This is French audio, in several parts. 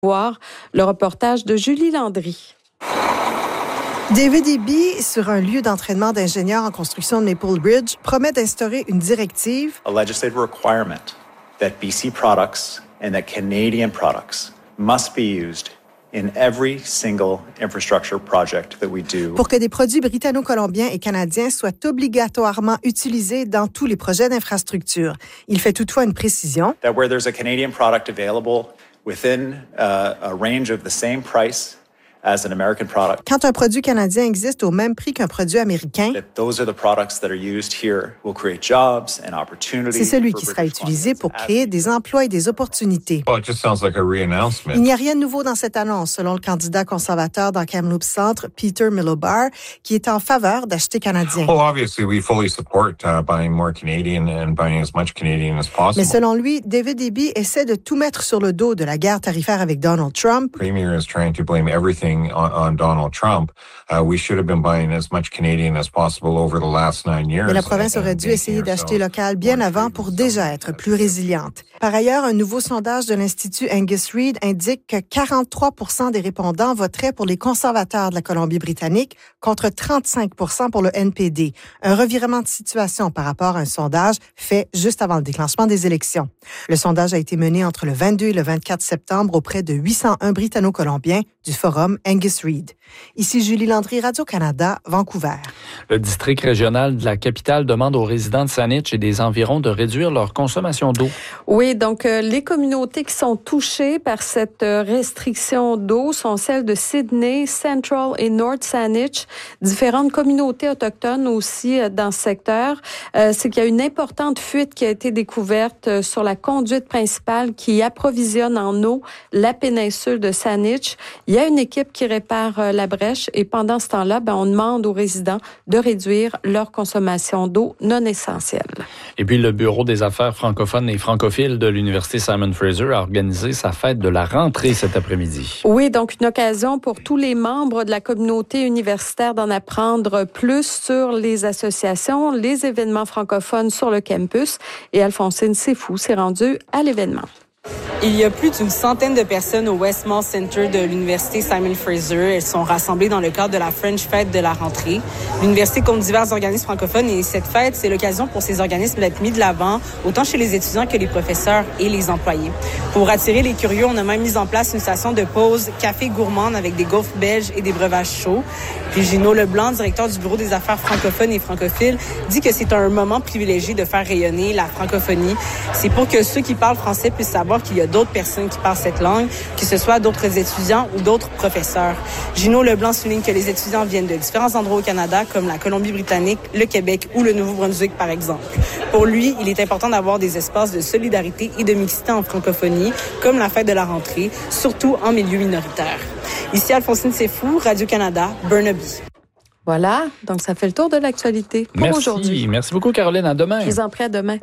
Voir le reportage de Julie Landry. David Eby, sur un lieu d'entraînement d'ingénieurs en construction de Maple Ridge, promet d'instaurer une directive. A legislative requirement that BC products and that Canadian products must be used in every single infrastructure project that we do. Pour que des produits britanno-colombiens et canadiens soient obligatoirement utilisés dans tous les projets d'infrastructure. Il fait toutefois une précision. That where there's a Canadian product available within a range of the same price as an American product. Quand un produit canadien existe au même prix qu'un produit américain, Those are the products that are used here will create jobs and opportunities. c'est celui qui sera utilisé pour créer des emplois et des opportunités. Well, it just sounds like a re-announcement. Il n'y a rien de nouveau dans cette annonce, selon le candidat conservateur dans Kamloops Centre, Peter Milobar, qui est en faveur d'acheter canadien. Well, obviously, we fully support buying more Canadian and buying as much Canadian as possible. Mais selon lui, David Eby essaie de tout mettre sur le dos de la guerre tarifaire avec Donald Trump. The Premier is trying to blame everything on Donald Trump. We should have been buying as much Canadian as possible over the last 9 years. Mais la province aurait dû essayer d'acheter local bien avant pour déjà être plus résiliente. Par ailleurs, un nouveau sondage de l'Institut Angus Reid indique que 43% des répondants voteraient pour les conservateurs de la Colombie-Britannique contre 35% pour le NPD. Un revirement de situation par rapport à un sondage fait juste avant le déclenchement des élections. Le sondage a été mené entre le 22 et le 24 septembre auprès de 801 Britanno-Colombiens du forum Angus Reid. Ici Julie Landry, Radio-Canada, Vancouver. Le district régional de la capitale demande aux résidents de Saanich et des environs de réduire leur consommation d'eau. Oui, donc les communautés qui sont touchées par cette restriction d'eau sont celles de Sydney, Central et North Saanich. Différentes communautés autochtones aussi dans ce secteur. C'est qu'il y a une importante fuite qui a été découverte sur la conduite principale qui approvisionne en eau la péninsule de Saanich. Il y a une équipe qui répare la brèche et pendant ce temps-là, on demande aux résidents de réduire leur consommation d'eau non essentielle. Et puis, le Bureau des affaires francophones et francophiles de l'Université Simon Fraser a organisé sa fête de la rentrée cet après-midi. Oui, donc une occasion pour tous les membres de la communauté universitaire d'en apprendre plus sur les associations, les événements francophones sur le campus. Et Alphonsine Sefou s'est rendue à l'événement. Il y a plus d'une centaine de personnes au Westmall Center de l'Université Simon Fraser. Elles sont rassemblées dans le cadre de la French Fête de la rentrée. L'Université compte divers organismes francophones et cette fête, c'est l'occasion pour ces organismes d'être mis de l'avant, autant chez les étudiants que les professeurs et les employés. Pour attirer les curieux, on a même mis en place une station de pause café gourmande avec des gaufres belges et des breuvages chauds. Puis Gino Leblanc, directeur du Bureau des affaires francophones et francophiles, dit que c'est un moment privilégié de faire rayonner la francophonie. C'est pour que ceux qui parlent français puissent savoir qu'il y a d'autres personnes qui parlent cette langue, que ce soit d'autres étudiants ou d'autres professeurs. Gino Leblanc souligne que les étudiants viennent de différents endroits au Canada, comme la Colombie-Britannique, le Québec ou le Nouveau-Brunswick, par exemple. Pour lui, il est important d'avoir des espaces de solidarité et de mixité en francophonie, comme la fête de la rentrée, surtout en milieu minoritaire. Ici Alphonsine Sefou, Radio-Canada, Burnaby. Voilà, donc ça fait le tour de l'actualité pour aujourd'hui. Merci beaucoup, Caroline. À demain. Je vous en prie, à demain.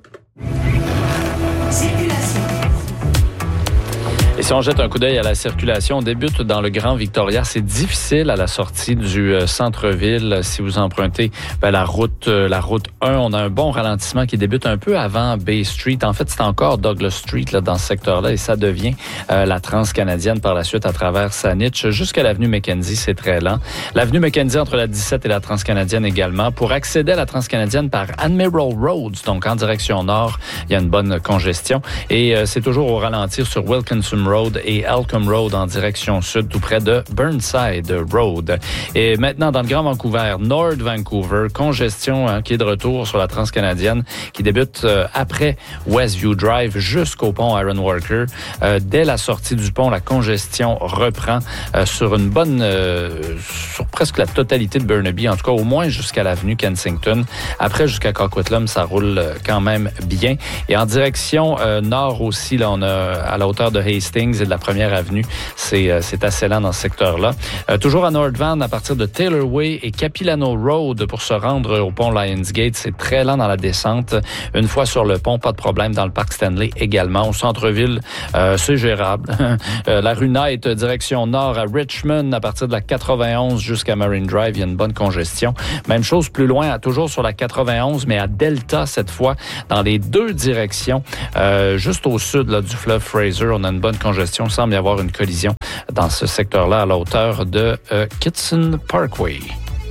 Et si on jette un coup d'œil à la circulation, on débute dans le Grand Victoria. C'est difficile à la sortie du centre-ville. Si vous empruntez la route 1, on a un bon ralentissement qui débute un peu avant Bay Street. En fait, c'est encore Douglas Street là, dans ce secteur-là et ça devient la Transcanadienne par la suite à travers Saanich jusqu'à l'avenue Mackenzie. C'est très lent. L'avenue Mackenzie entre la 17 et la Transcanadienne également. Pour accéder à la Transcanadienne par Admiral Roads, donc en direction nord, il y a une bonne congestion. Et c'est toujours au ralentir sur Wilkinson Road et Elcombe Road en direction sud, tout près de Burnside Road. Et maintenant, dans le Grand Vancouver, North Vancouver, congestion qui est de retour sur la Transcanadienne, qui débute après Westview Drive jusqu'au pont Iron Worker. Dès la sortie du pont, la congestion reprend sur une bonne, sur presque la totalité de Burnaby, en tout cas au moins jusqu'à l'avenue Kensington. Après, jusqu'à Coquitlam, ça roule quand même bien. Et en direction nord aussi, là, on a à la hauteur de Hastings et de la Première Avenue, c'est assez lent dans ce secteur-là. Toujours à North Van, à partir de Taylor Way et Capilano Road pour se rendre au pont Lionsgate, c'est très lent dans la descente. Une fois sur le pont, pas de problème dans le parc Stanley également. Au centre-ville, c'est gérable. La rue Knight, direction nord à Richmond, à partir de la 91 jusqu'à Marine Drive, il y a une bonne congestion. Même chose plus loin, toujours sur la 91, mais à Delta cette fois, dans les deux directions. Juste au sud là, du fleuve Fraser, on a une bonne congestion congestion. Semble y avoir une collision dans ce secteur-là à la hauteur de Kitson Parkway.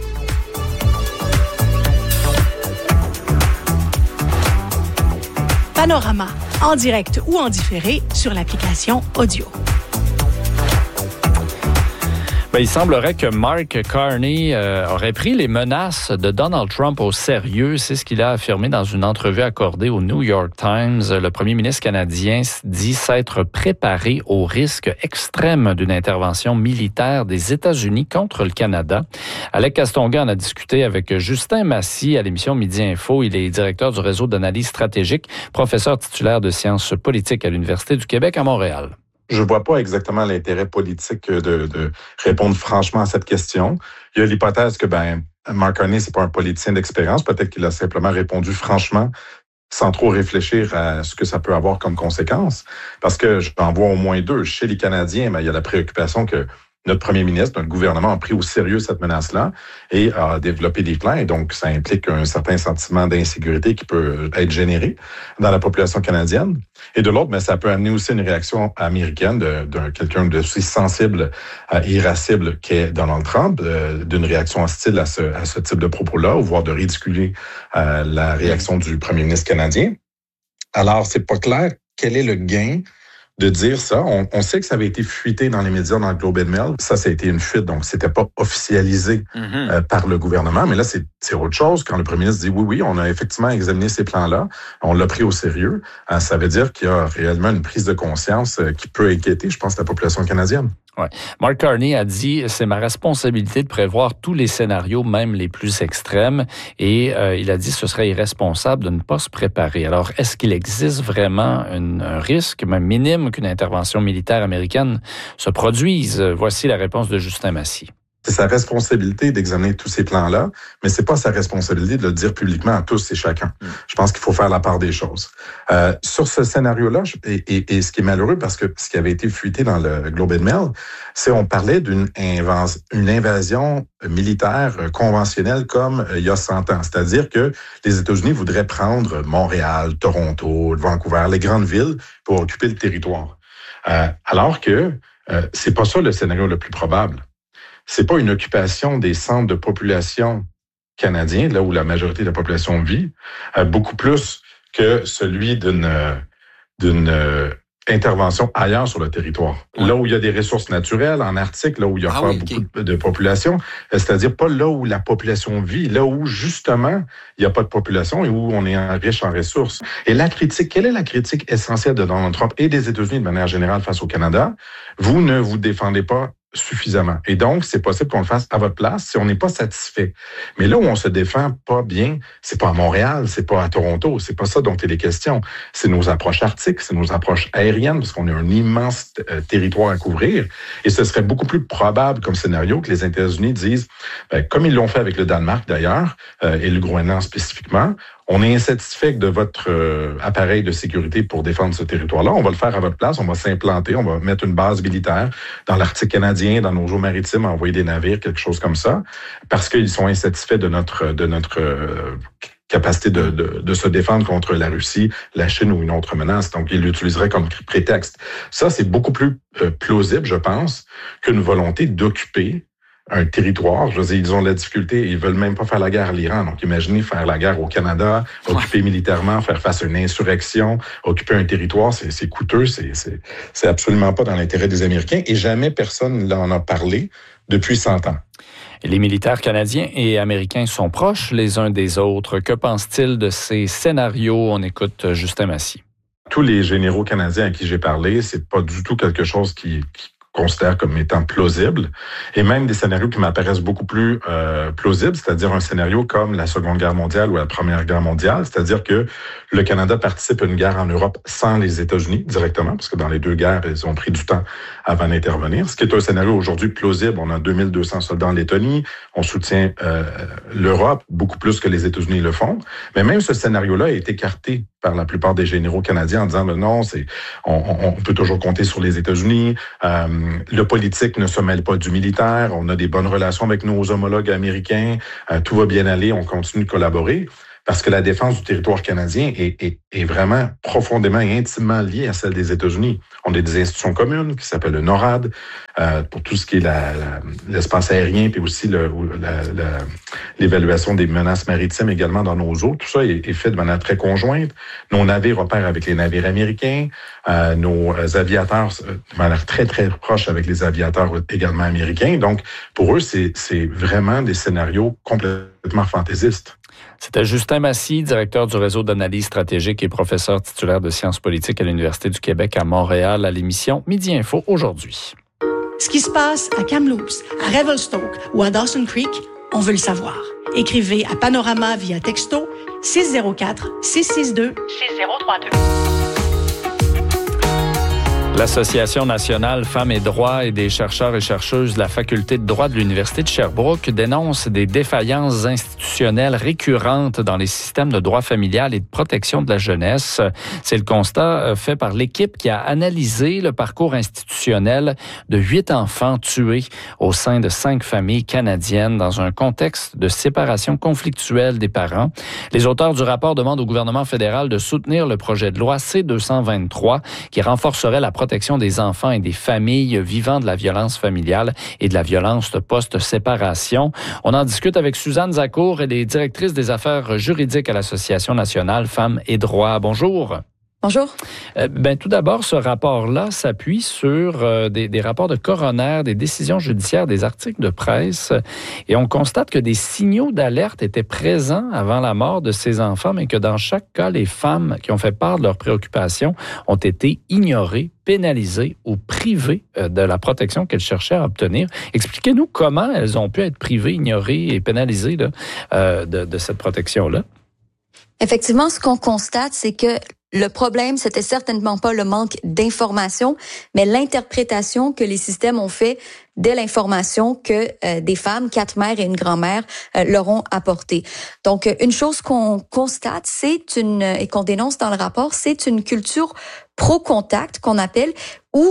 Panorama, en direct ou en différé sur l'application Audio. Il semblerait que Mark Carney aurait pris les menaces de Donald Trump au sérieux. C'est ce qu'il a affirmé dans une entrevue accordée au New York Times. Le premier ministre canadien dit s'être préparé au risque extrême d'une intervention militaire des États-Unis contre le Canada. Alec Castonguay en a discuté avec Justin Massy à l'émission Midi Info. Il est directeur du réseau d'analyse stratégique, professeur titulaire de sciences politiques à l'Université du Québec à Montréal. Je vois pas exactement l'intérêt politique de répondre franchement à cette question. Il y a l'hypothèse que, Mark Carney, c'est pas un politicien d'expérience. Peut-être qu'il a simplement répondu franchement sans trop réfléchir à ce que ça peut avoir comme conséquence. Parce que j'en vois au moins deux. Chez les Canadiens, il y a la préoccupation que notre premier ministre, notre gouvernement a pris au sérieux cette menace-là et a développé des plans. Et donc, ça implique un certain sentiment d'insécurité qui peut être généré dans la population canadienne. Et de l'autre, ça peut amener aussi une réaction américaine de quelqu'un d'aussi sensible et irascible qu'est Donald Trump, d'une réaction hostile à ce type de propos-là, ou voire de ridiculer la réaction du premier ministre canadien. Alors, c'est pas clair quel est le gain de dire ça. On sait que ça avait été fuité dans les médias, dans le Globe and Mail. Ça a été une fuite, donc c'était pas officialisé par le gouvernement. Mais là, c'est autre chose. Quand le premier ministre dit oui, on a effectivement examiné ces plans-là, on l'a pris au sérieux, ça veut dire qu'il y a réellement une prise de conscience qui peut inquiéter, je pense, la population canadienne. Ouais. Mark Carney a dit « C'est ma responsabilité de prévoir tous les scénarios, même les plus extrêmes. » Et il a dit « Ce serait irresponsable de ne pas se préparer. » Alors, est-ce qu'il existe vraiment un risque, même minime, qu'une intervention militaire américaine se produise? Voici la réponse de Justin Massy. C'est sa responsabilité d'examiner tous ces plans-là, mais c'est pas sa responsabilité de le dire publiquement à tous et chacun. Je pense qu'il faut faire la part des choses. Sur ce scénario-là, et ce qui est malheureux, parce que ce qui avait été fuité dans le Globe and Mail, c'est on parlait d'une invasion militaire conventionnelle comme il y a 100 ans. C'est-à-dire que les États-Unis voudraient prendre Montréal, Toronto, Vancouver, les grandes villes pour occuper le territoire. Alors que c'est pas ça le scénario le plus probable. C'est pas une occupation des centres de population canadiens, là où la majorité de la population vit, beaucoup plus que celui d'une intervention ailleurs sur le territoire. Là où il y a des ressources naturelles, en Arctique, là où il y a beaucoup de population, c'est-à-dire pas là où la population vit, là où justement il n'y a pas de population et où on est riche en ressources. Et la critique, quelle est la critique essentielle de Donald Trump et des États-Unis de manière générale face au Canada? Vous ne vous défendez pas suffisamment. Et donc, c'est possible qu'on le fasse à votre place si on n'est pas satisfait. Mais là où on se défend pas bien, c'est pas à Montréal, c'est pas à Toronto, c'est pas ça dont il est question. C'est nos approches arctiques, c'est nos approches aériennes, parce qu'on a un immense territoire à couvrir. Et ce serait beaucoup plus probable comme scénario que les États-Unis disent, comme ils l'ont fait avec le Danemark d'ailleurs, et le Groenland spécifiquement, on est insatisfait de votre appareil de sécurité pour défendre ce territoire-là. On va le faire à votre place, on va s'implanter, on va mettre une base militaire dans l'Arctique canadien, dans nos eaux maritimes, envoyer des navires, quelque chose comme ça, parce qu'ils sont insatisfaits de notre capacité de se défendre contre la Russie, la Chine ou une autre menace. Donc, ils l'utiliseraient comme prétexte. Ça, c'est beaucoup plus plausible, je pense, qu'une volonté d'occuper un territoire. Je veux dire, ils ont la difficulté, ils veulent même pas faire la guerre à l'Iran. Donc, imaginez faire la guerre au Canada, occuper militairement, faire face à une insurrection, occuper un territoire, c'est coûteux, c'est absolument pas dans l'intérêt des Américains et jamais personne n'en a parlé depuis 100 ans. Les militaires canadiens et américains sont proches les uns des autres. Que pense-t-il de ces scénarios? On écoute Justin Massy. Tous les généraux canadiens à qui j'ai parlé, c'est pas du tout quelque chose qui considère comme étant plausible, et même des scénarios qui m'apparaissent beaucoup plus plausibles, c'est-à-dire un scénario comme la Seconde Guerre mondiale ou la Première Guerre mondiale, c'est-à-dire que le Canada participe à une guerre en Europe sans les États-Unis directement, parce que dans les deux guerres, ils ont pris du temps avant d'intervenir, ce qui est un scénario aujourd'hui plausible. On a 2200 soldats en Lettonie, on soutient l'Europe beaucoup plus que les États-Unis le font, mais même ce scénario-là est écarté par la plupart des généraux canadiens en disant non, on peut toujours compter sur les États-Unis. Le politique ne se mêle pas du militaire. On a des bonnes relations avec nos homologues américains. Tout va bien aller. On continue de collaborer. parce que la défense du territoire canadien est vraiment profondément et intimement liée à celle des États-Unis. On a des institutions communes qui s'appellent le NORAD pour tout ce qui est l'espace aérien, puis aussi l'évaluation des menaces maritimes également dans nos eaux. Tout ça est fait de manière très conjointe. Nos navires opèrent avec les navires américains, nos aviateurs de manière très, très proche avec les aviateurs également américains. Donc, pour eux, c'est vraiment des scénarios complètement fantaisistes. C'était Justin Massy, directeur du réseau d'analyse stratégique et professeur titulaire de sciences politiques à l'Université du Québec à Montréal, à l'émission Midi Info aujourd'hui. Ce qui se passe à Kamloops, à Revelstoke ou à Dawson Creek, on veut le savoir. Écrivez à Panorama via texto 604-662-6032. L'Association nationale Femmes et droits et des chercheurs et chercheuses de la Faculté de droit de l'Université de Sherbrooke dénonce des défaillances institutionnelles récurrentes dans les systèmes de droit familial et de protection de la jeunesse. C'est le constat fait par l'équipe qui a analysé le parcours institutionnel de 8 enfants tués au sein de 5 familles canadiennes dans un contexte de séparation conflictuelle des parents. Les auteurs du rapport demandent au gouvernement fédéral de soutenir le projet de loi C-223 qui renforcerait la protection des enfants et des familles vivant de la violence familiale et de la violence post-séparation. On en discute avec Suzanne Zacour, elle est directrice des affaires juridiques à l'Association nationale Femmes et droits. Bonjour. Bonjour. Tout d'abord, ce rapport-là s'appuie sur des rapports de coroner, des décisions judiciaires, des articles de presse. Et on constate que des signaux d'alerte étaient présents avant la mort de ces enfants, mais que dans chaque cas, les femmes qui ont fait part de leurs préoccupations ont été ignorées, pénalisées ou privées de la protection qu'elles cherchaient à obtenir. Expliquez-nous comment elles ont pu être privées, ignorées et pénalisées de cette protection-là. Effectivement, ce qu'on constate, c'est que le problème, c'était certainement pas le manque d'information, mais l'interprétation que les systèmes ont fait de l'information que des femmes, 4 mères et une grand-mère leur ont apportée. Donc, une chose qu'on constate, et qu'on dénonce dans le rapport, c'est une culture pro-contact qu'on appelle, où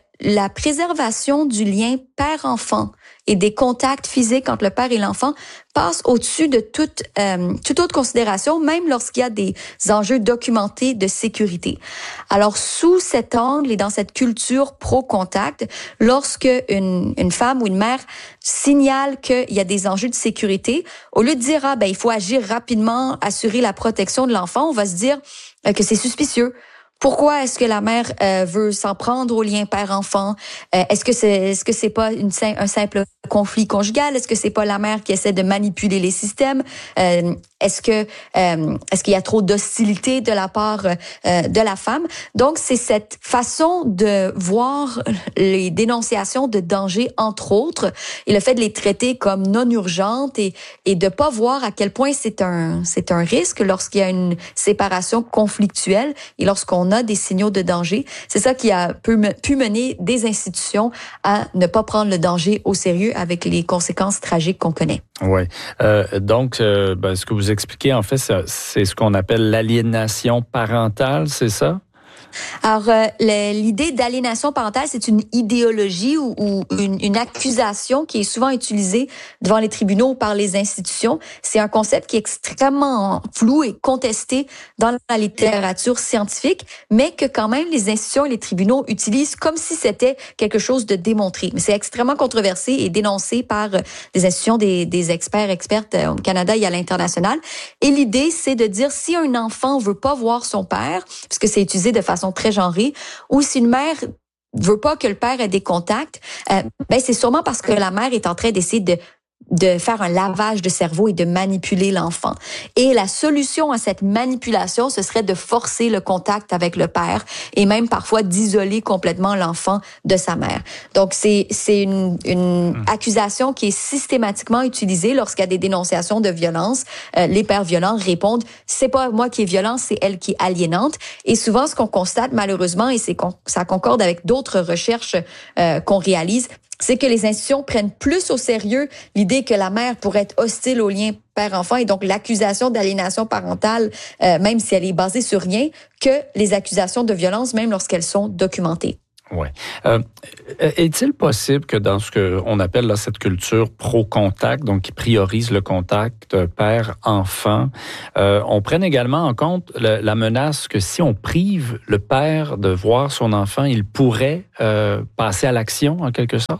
la préservation du lien père-enfant et des contacts physiques entre le père et l'enfant passe au-dessus de toute autre considération, même lorsqu'il y a des enjeux documentés de sécurité. Alors, sous cet angle et dans cette culture pro-contact, lorsque une femme ou une mère signale qu'il y a des enjeux de sécurité, au lieu de dire « il faut agir rapidement, assurer la protection de l'enfant », on va se dire que c'est suspicieux. Pourquoi est-ce que la mère veut s'en prendre au lien père-enfant? Est-ce que c'est pas un simple conflit conjugal? Est-ce que c'est pas la mère qui essaie de manipuler les systèmes? Est-ce qu'il y a trop d'hostilité de la part de la femme? Donc, c'est cette façon de voir les dénonciations de danger, entre autres, et le fait de les traiter comme non urgentes et de pas voir à quel point c'est un risque lorsqu'il y a une séparation conflictuelle et lorsqu'on a des signaux de danger. C'est ça qui a pu mener des institutions à ne pas prendre le danger au sérieux avec les conséquences tragiques qu'on connaît. Oui. Donc, ce que vous expliquez, en fait, c'est ce qu'on appelle l'aliénation parentale, c'est ça? Alors, l'idée d'aliénation parentale, c'est une idéologie ou une accusation qui est souvent utilisée devant les tribunaux ou par les institutions. C'est un concept qui est extrêmement flou et contesté dans la littérature scientifique, mais que quand même les institutions et les tribunaux utilisent comme si c'était quelque chose de démontré. Mais c'est extrêmement controversé et dénoncé par des institutions, des expertes au Canada et à l'international. Et l'idée, c'est de dire si un enfant veut pas voir son père, puisque c'est utilisé de façon très genrée, ou si une mère veut pas que le père ait des contacts, c'est sûrement parce que la mère est en train d'essayer de faire un lavage de cerveau et de manipuler l'enfant. Et la solution à cette manipulation, ce serait de forcer le contact avec le père et même parfois d'isoler complètement l'enfant de sa mère. Donc, c'est une accusation qui est systématiquement utilisée lorsqu'il y a des dénonciations de violence. Les pères violents répondent « c'est pas moi qui est violent, c'est elle qui est aliénante ». Et souvent, ce qu'on constate malheureusement, et ça concorde avec d'autres recherches qu'on réalise, c'est que les institutions prennent plus au sérieux l'idée que la mère pourrait être hostile au lien père-enfant et donc l'accusation d'aliénation parentale, même si elle est basée sur rien, que les accusations de violence, même lorsqu'elles sont documentées. Oui. Est-il possible que dans ce qu'on appelle là, cette culture pro-contact, donc qui priorise le contact père-enfant, on prenne également en compte la menace que si on prive le père de voir son enfant, il pourrait passer à l'action en quelque sorte?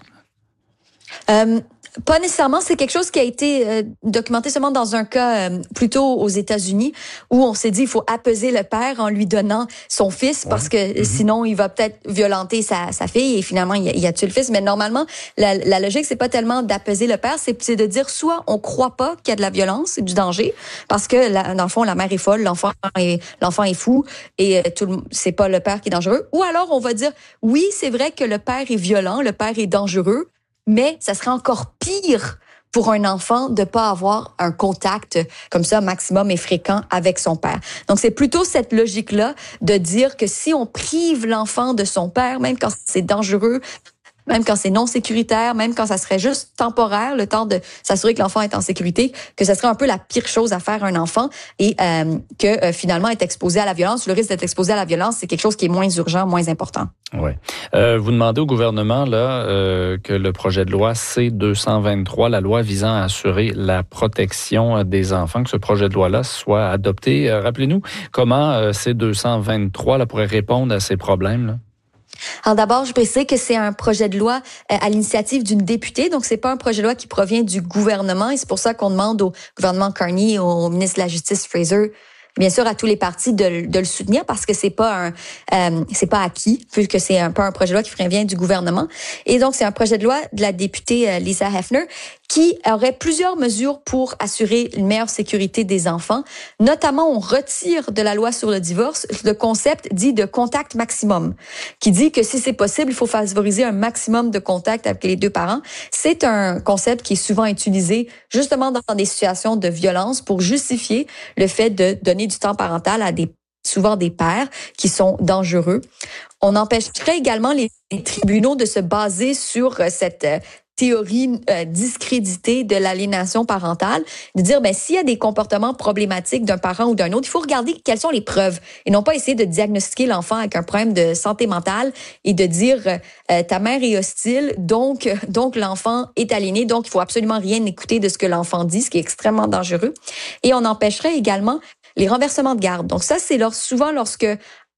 Pas nécessairement. C'est quelque chose qui a été documenté seulement dans un cas plutôt aux États-Unis où on s'est dit il faut apaiser le père en lui donnant son fils parce que sinon il va peut-être violenter sa fille et finalement il a tué le fils. Mais normalement, la logique c'est pas tellement d'apaiser le père, c'est de dire soit on croit pas qu'il y a de la violence et du danger parce que dans le fond la mère est folle, l'enfant est fou et c'est pas le père qui est dangereux. Ou alors on va dire oui c'est vrai que le père est violent, le père est dangereux. Mais ça serait encore pire pour un enfant de pas avoir un contact comme ça maximum et fréquent avec son père. Donc c'est plutôt cette logique-là de dire que si on prive l'enfant de son père, même quand c'est dangereux, même quand c'est non sécuritaire, même quand ça serait juste temporaire, le temps de s'assurer que l'enfant est en sécurité, que ça serait un peu la pire chose à faire à un enfant et que finalement être exposé à la violence, le risque d'être exposé à la violence, c'est quelque chose qui est moins urgent, moins important. Oui. Vous demandez au gouvernement là que le projet de loi C-223, la loi visant à assurer la protection des enfants, que ce projet de loi-là soit adopté. Rappelez-nous comment C-223 là, pourrait répondre à ces problèmes-là. Alors d'abord, je précise que c'est un projet de loi à l'initiative d'une députée, donc c'est pas un projet de loi qui provient du gouvernement et c'est pour ça qu'on demande au gouvernement Carney et au ministre de la Justice Fraser, bien sûr à tous les partis de le soutenir parce que c'est pas acquis puisque c'est un peu un projet de loi qui provient du gouvernement et donc c'est un projet de loi de la députée Lisa Hefner qui aurait plusieurs mesures pour assurer une meilleure sécurité des enfants. Notamment, on retire de la loi sur le divorce le concept dit de contact maximum, qui dit que si c'est possible, il faut favoriser un maximum de contact avec les deux parents. C'est un concept qui est souvent utilisé justement dans des situations de violence pour justifier le fait de donner du temps parental à souvent des pères qui sont dangereux. On empêcherait également les tribunaux de se baser sur cette théorie discréditée de l'aliénation parentale, de dire s'il y a des comportements problématiques d'un parent ou d'un autre, il faut regarder quelles sont les preuves et non pas essayer de diagnostiquer l'enfant avec un problème de santé mentale et de dire ta mère est hostile, donc l'enfant est aliéné, donc il faut absolument rien écouter de ce que l'enfant dit, ce qui est extrêmement dangereux. Et on empêcherait également les renversements de garde. Donc ça, c'est souvent lorsque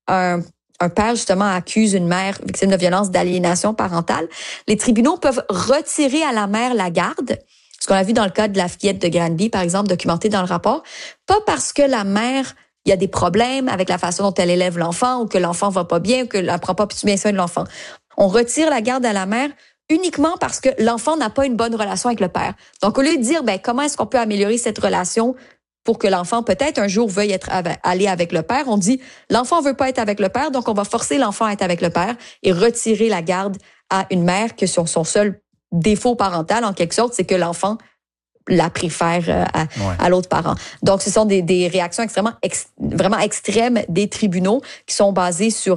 un père, justement, accuse une mère victime de violence d'aliénation parentale, les tribunaux peuvent retirer à la mère la garde, ce qu'on a vu dans le cas de la fillette de Granby, par exemple, documenté dans le rapport, pas parce que la mère, il y a des problèmes avec la façon dont elle élève l'enfant ou que l'enfant va pas bien ou qu'elle ne prend pas bien soin de l'enfant. On retire la garde à la mère uniquement parce que l'enfant n'a pas une bonne relation avec le père. Donc, au lieu de dire, comment est-ce qu'on peut améliorer cette relation pour que l'enfant, peut-être, un jour, veuille aller avec le père. On dit, l'enfant veut pas être avec le père, donc on va forcer l'enfant à être avec le père et retirer la garde à une mère que son seul défaut parental, en quelque sorte, c'est que l'enfant la préfère à l'autre parent. Donc, ce sont des réactions vraiment extrêmes des tribunaux qui sont basées sur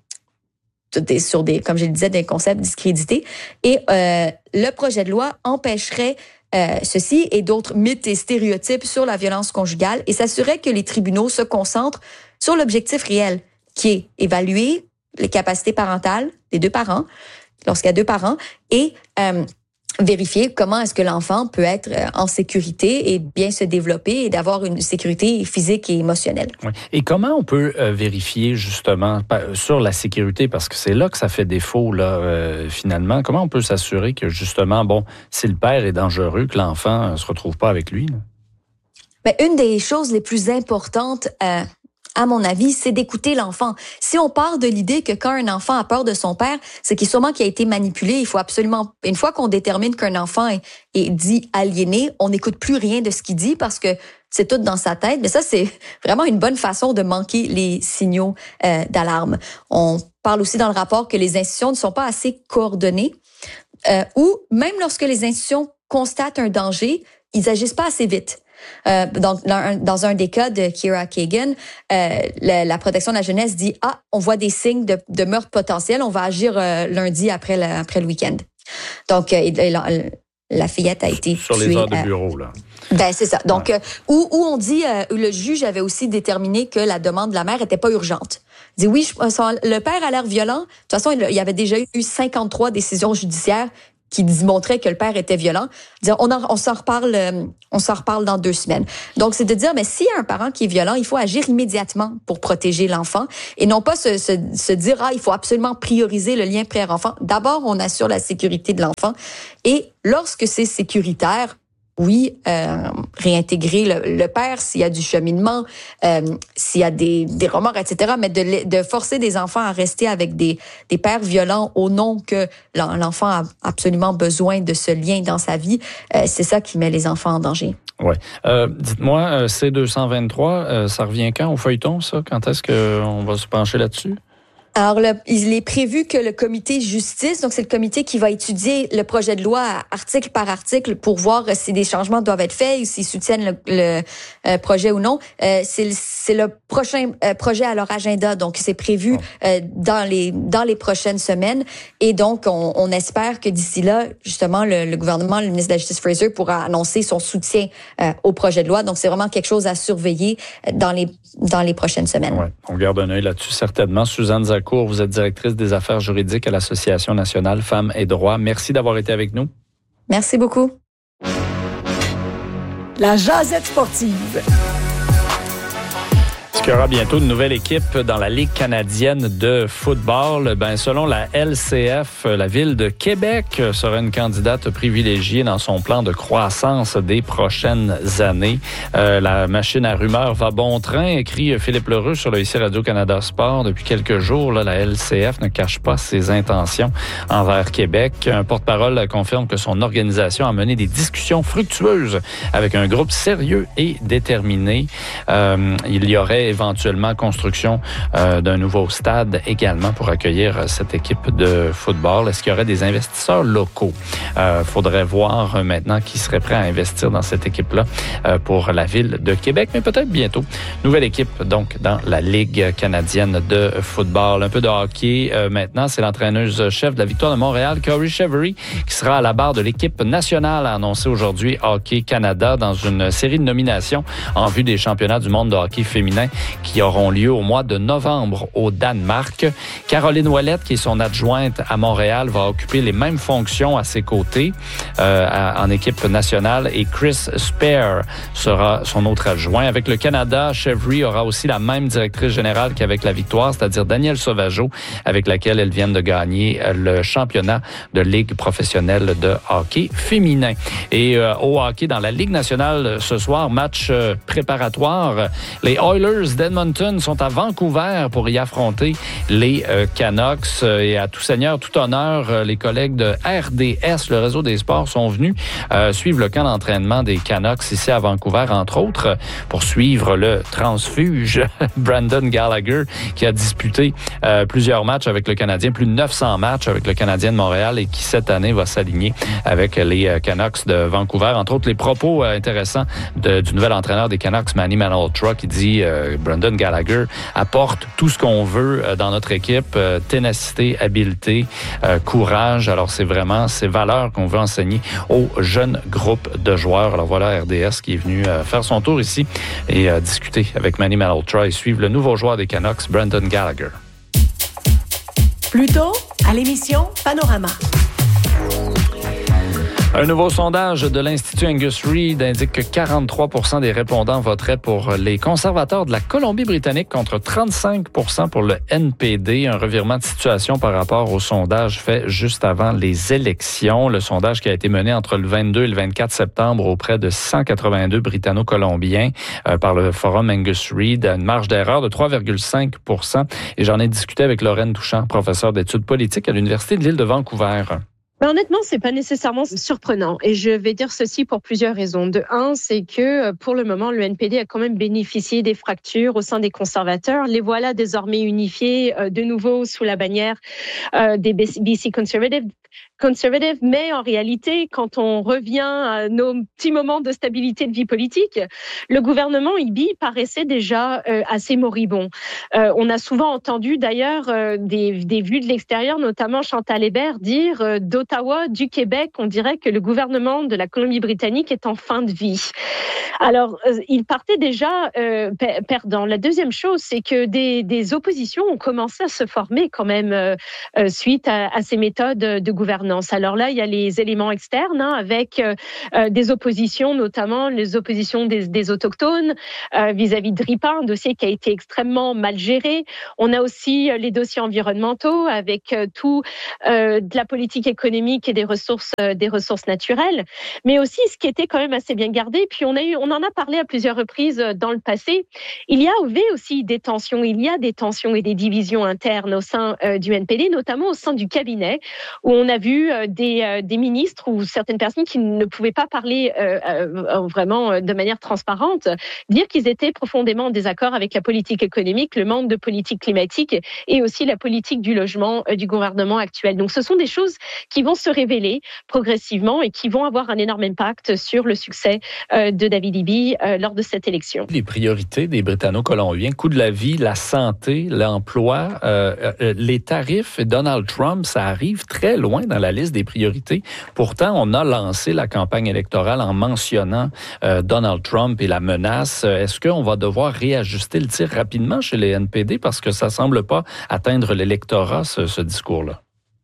des, comme je le disais, des concepts discrédités. Et le projet de loi empêcherait ceci et d'autres mythes et stéréotypes sur la violence conjugale et s'assurer que les tribunaux se concentrent sur l'objectif réel, qui est évaluer les capacités parentales des deux parents, lorsqu'il y a deux parents, et vérifier comment est-ce que l'enfant peut être en sécurité et bien se développer et d'avoir une sécurité physique et émotionnelle. Oui. Et comment on peut vérifier justement sur la sécurité, parce que c'est là que ça fait défaut là finalement, comment on peut s'assurer que justement, si le père est dangereux, que l'enfant ne se retrouve pas avec lui? Une des choses les plus importantes à mon avis, c'est d'écouter l'enfant. Si on part de l'idée que quand un enfant a peur de son père, c'est qu'il sûrement qu'il a été manipulé, il faut absolument, une fois qu'on détermine qu'un enfant est dit aliéné, on n'écoute plus rien de ce qu'il dit parce que c'est tout dans sa tête. Mais ça, c'est vraiment une bonne façon de manquer les signaux d'alarme. On parle aussi dans le rapport que les institutions ne sont pas assez coordonnées ou même lorsque les institutions constatent un danger, ils agissent pas assez vite. Dans un des cas de Kira Kagan, la protection de la jeunesse dit on voit des signes de meurtre potentiel, on va agir lundi après le week-end. Donc la fillette a été sur tuée. Les heures de bureau, là. Ben c'est ça. Donc, où on dit, le juge avait aussi déterminé que la demande de la mère était pas urgente. Il dit oui, le père a l'air violent. De toute façon, il y avait déjà eu 53 décisions judiciaires qui montraient que le père était violent. On s'en reparle dans 2 semaines. Donc, c'est de dire, mais s'il y a un parent qui est violent, il faut agir immédiatement pour protéger l'enfant et non pas se dire, il faut absolument prioriser le lien père-enfant. D'abord, on assure la sécurité de l'enfant et lorsque c'est sécuritaire, oui, réintégrer le père s'il y a du cheminement, s'il y a des remords, etc. Mais de forcer des enfants à rester avec des pères violents au nom que l'enfant a absolument besoin de ce lien dans sa vie, c'est ça qui met les enfants en danger. Oui. Dites-moi, C-223, ça revient quand au feuilleton, ça? Quand est-ce qu'on va se pencher là-dessus? Alors, il est prévu que le comité justice, donc c'est le comité qui va étudier le projet de loi article par article pour voir si des changements doivent être faits ou s'ils soutiennent le projet ou non. C'est le prochain projet à leur agenda, donc c'est prévu dans les prochaines semaines. Et donc, on espère que d'ici là, justement, le gouvernement, le ministre de la Justice Fraser pourra annoncer son soutien au projet de loi. Donc, c'est vraiment quelque chose à surveiller dans les prochaines semaines. Ouais, on garde un œil là-dessus certainement. Suzanne Zacour, vous êtes directrice des affaires juridiques à l'Association nationale Femmes et Droits. Merci d'avoir été avec nous. Merci beaucoup. La jasette sportive. Est-ce qu'il y aura bientôt une nouvelle équipe dans la Ligue canadienne de football? Selon la LCF, la ville de Québec sera une candidate privilégiée dans son plan de croissance des prochaines années. La machine à rumeurs va bon train, écrit Philippe Lheureux sur le ICI Radio-Canada Sport. Depuis quelques jours, la LCF ne cache pas ses intentions envers Québec. Un porte-parole confirme que son organisation a mené des discussions fructueuses avec un groupe sérieux et déterminé. Il y aurait éventuellement construction d'un nouveau stade également pour accueillir cette équipe de football. Est-ce qu'il y aurait des investisseurs locaux? Faudrait voir maintenant qui serait prêt à investir dans cette équipe-là pour la ville de Québec, mais peut-être bientôt. Nouvelle équipe, donc, dans la Ligue canadienne de football. Un peu de hockey maintenant. C'est l'entraîneuse-chef de la Victoire de Montréal, Corey Chevery, qui sera à la barre de l'équipe nationale, a annoncé aujourd'hui Hockey Canada dans une série de nominations en vue des championnats du monde de hockey féminin qui auront lieu au mois de novembre au Danemark. Caroline Ouellette, qui est son adjointe à Montréal, va occuper les mêmes fonctions à ses côtés en équipe nationale et Chris Spare sera son autre adjoint. Avec le Canada, Chevery aura aussi la même directrice générale qu'avec la Victoire, c'est-à-dire Danielle Sauvageau, avec laquelle elle vient de gagner le championnat de Ligue professionnelle de hockey féminin. Et au hockey dans la Ligue nationale ce soir, match préparatoire. Les Oilers d'Edmonton sont à Vancouver pour y affronter les Canucks. Et à tout seigneur, tout honneur, les collègues de RDS, le réseau des sports, sont venus suivre le camp d'entraînement des Canucks ici à Vancouver, entre autres, pour suivre le transfuge Brandon Gallagher, qui a disputé plusieurs matchs avec le Canadien, plus de 900 matchs avec le Canadien de Montréal et qui, cette année, va s'aligner avec les Canucks de Vancouver. Entre autres, les propos intéressants du nouvel entraîneur des Canucks, Manny Malhotra, qui dit Brandon Gallagher apporte tout ce qu'on veut dans notre équipe, ténacité, habileté, courage. Alors, c'est vraiment ces valeurs qu'on veut enseigner aux jeunes groupes de joueurs. Alors, voilà RDS qui est venu faire son tour ici et discuter avec Manny Malhotra et suivre le nouveau joueur des Canucks, Brandon Gallagher. Plus tôt, à l'émission Panorama. Un nouveau sondage de l'Institut Angus Reid indique que 43% des répondants voteraient pour les conservateurs de la Colombie-Britannique contre 35% pour le NPD. Un revirement de situation par rapport au sondage fait juste avant les élections. Le sondage qui a été mené entre le 22 et le 24 septembre auprès de 182 Britanno-Colombiens par le Forum Angus Reid a une marge d'erreur de 3,5%. Et j'en ai discuté avec Lorraine Touchant, professeure d'études politiques à l'Université de l'île de Vancouver. Honnêtement, c'est pas nécessairement surprenant et je vais dire ceci pour plusieurs raisons. De un, c'est que pour le moment, le NPD a quand même bénéficié des fractures au sein des conservateurs. Les voilà désormais unifiés de nouveau sous la bannière des BC Conservatives. conservative, mais en réalité, quand on revient à nos petits moments de stabilité de vie politique, le gouvernement Ibi paraissait déjà assez moribond. On a souvent entendu d'ailleurs des vues de l'extérieur, notamment Chantal Hébert, dire d'Ottawa, du Québec, on dirait que le gouvernement de la Colombie-Britannique est en fin de vie. Alors, il partait déjà perdant. La deuxième chose, c'est que des oppositions ont commencé à se former quand même suite à ces méthodes de gouvernance. Alors là, il y a les éléments externes avec des oppositions, notamment les oppositions des Autochtones vis-à-vis de RIPA, un dossier qui a été extrêmement mal géré. On a aussi les dossiers environnementaux avec tout de la politique économique et des ressources naturelles, mais aussi ce qui était quand même assez bien gardé. Puis on en a parlé à plusieurs reprises dans le passé. Il y avait aussi des tensions, il y a des tensions et des divisions internes au sein du NPD, notamment au sein du cabinet, où on a vu des ministres ou certaines personnes qui ne pouvaient pas parler vraiment de manière transparente, dire qu'ils étaient profondément en désaccord avec la politique économique, le manque de politique climatique et aussi la politique du logement du gouvernement actuel. Donc ce sont des choses qui vont se révéler progressivement et qui vont avoir un énorme impact sur le succès de David Eby lors de cette élection. Les priorités des Britanno-Colombiens, coût de la vie, la santé, l'emploi, les tarifs, Donald Trump, ça arrive très loin dans la liste des priorités. Pourtant, on a lancé la campagne électorale en mentionnant Donald Trump et la menace. Est-ce qu'on va devoir réajuster le tir rapidement chez les NPD parce que ça semble pas atteindre l'électorat, ce discours-là?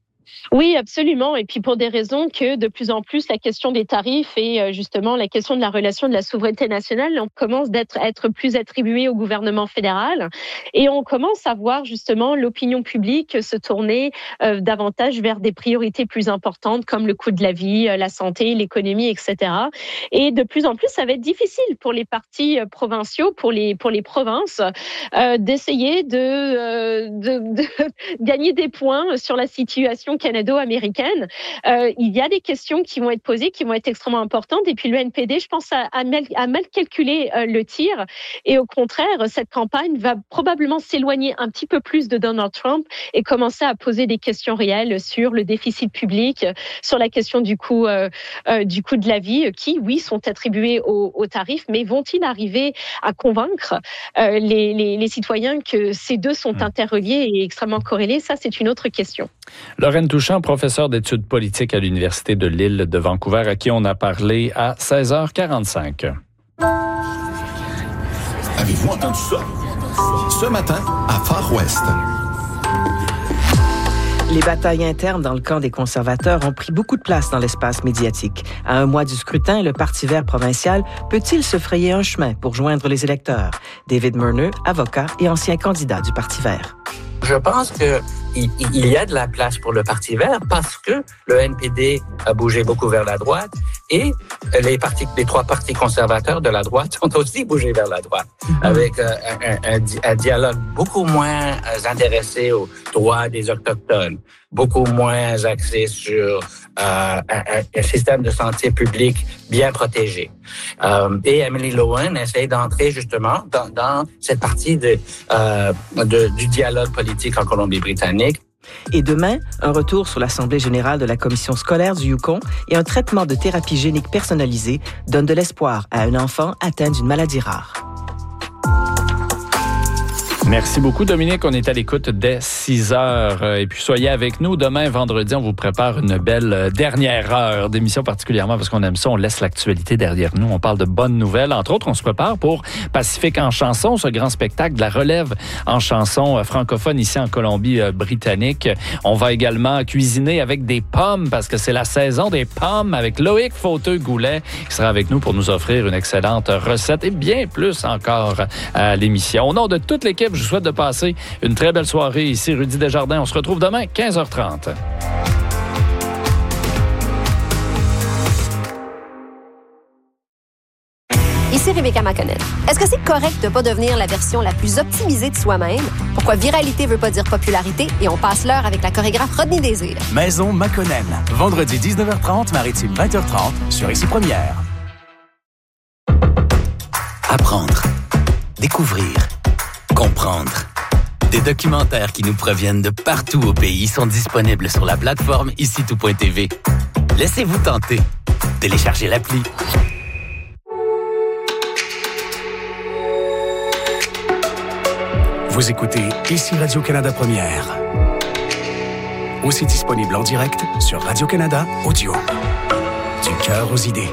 Oui, absolument. Et puis pour des raisons que de plus en plus la question des tarifs et justement la question de la relation de la souveraineté nationale, on commence à être plus attribuée au gouvernement fédéral et on commence à voir justement l'opinion publique se tourner davantage vers des priorités plus importantes comme le coût de la vie, la santé, l'économie, etc. Et de plus en plus, ça va être difficile pour les partis provinciaux, pour les provinces, d'essayer de gagner des points sur la situation canado-américaine. Il y a des questions qui vont être posées, qui vont être extrêmement importantes. Et puis le NPD, je pense, a mal calculé le tir. Et au contraire, cette campagne va probablement s'éloigner un petit peu plus de Donald Trump et commencer à poser des questions réelles sur le déficit public, sur la question du coût de la vie, qui, oui, sont attribués aux tarifs, mais vont-ils arriver à convaincre les citoyens que ces deux sont interreliés et extrêmement corrélés? Ça, c'est une autre question. Lorraine Touchant, professeure d'études politiques à l'Université de l'Île de Vancouver, à qui on a parlé à 16h45. Avez-vous entendu ça? Ce matin, à Far West. Les batailles internes dans le camp des conservateurs ont pris beaucoup de place dans l'espace médiatique. À un mois du scrutin, le Parti vert provincial peut-il se frayer un chemin pour joindre les électeurs? David Murneux, avocat et ancien candidat du Parti vert. Je pense qu'il y a de la place pour le Parti vert parce que le NPD a bougé beaucoup vers la droite et les trois partis conservateurs de la droite ont aussi bougé vers la droite avec un dialogue beaucoup moins intéressé aux droits des Autochtones, beaucoup moins axé sur un système de santé publique bien protégé. Et Emily Lowen essaie d'entrer justement dans cette partie du dialogue politique en Colombie-Britannique. Et demain, un retour sur l'Assemblée générale de la Commission scolaire du Yukon et un traitement de thérapie génique personnalisé donne de l'espoir à un enfant atteint d'une maladie rare. Merci beaucoup, Dominique. On est à l'écoute dès 6 heures. Et puis, soyez avec nous. Demain, vendredi, on vous prépare une belle dernière heure d'émission, particulièrement parce qu'on aime ça. On laisse l'actualité derrière nous. On parle de bonnes nouvelles. Entre autres, on se prépare pour Pacifique en chanson, ce grand spectacle de la relève en chanson francophone ici en Colombie-Britannique. On va également cuisiner avec des pommes parce que c'est la saison des pommes avec Loïc Fauteux-Goulet qui sera avec nous pour nous offrir une excellente recette et bien plus encore à l'émission. Au nom de toute l'équipe, je vous souhaite de passer une très belle soirée ici, Rudy Desjardins. On se retrouve demain, 15h30. Ici Rebecca McConnell. Est-ce que c'est correct de ne pas devenir la version la plus optimisée de soi-même? Pourquoi viralité veut pas dire popularité? Et on passe l'heure avec la chorégraphe Rodney Désir. Maison McConnell. Vendredi 19h30, Maritime 20h30 sur Ici Première. Apprendre. Découvrir. Comprendre. Des documentaires qui nous proviennent de partout au pays sont disponibles sur la plateforme ICITOU.tv. Laissez-vous tenter. Téléchargez l'appli. Vous écoutez ici Radio-Canada Première. Aussi disponible en direct sur Radio-Canada Audio. Du cœur aux idées.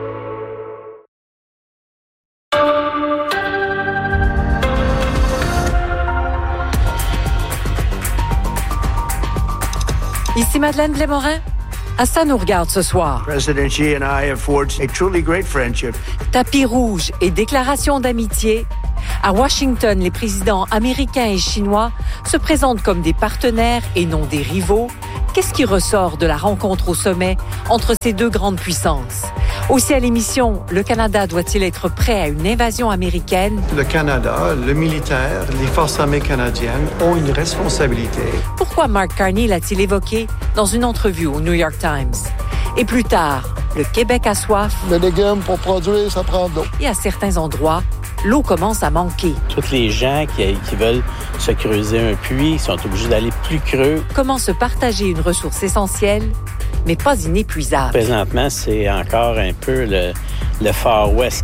Ici Madeleine Blais-Morin. Assa nous regarde ce soir. President Xi and I have forged a truly great friendship. Tapis rouge et déclaration d'amitié. À Washington, les présidents américains et chinois se présentent comme des partenaires et non des rivaux. Qu'est-ce qui ressort de la rencontre au sommet entre ces deux grandes puissances? Aussi à l'émission, le Canada doit-il être prêt à une invasion américaine? Le Canada, le militaire, les forces armées canadiennes ont une responsabilité. Pourquoi Mark Carney l'a-t-il évoqué dans une entrevue au New York Times? Et plus tard, le Québec a soif. Les légumes, pour produire, ça prend de l'eau. Et à certains endroits, l'eau commence à manquer. Tous les gens qui veulent se creuser un puits sont obligés d'aller plus creux. Comment se partager une ressource essentielle, mais pas inépuisable? Présentement, c'est encore un peu le Far West.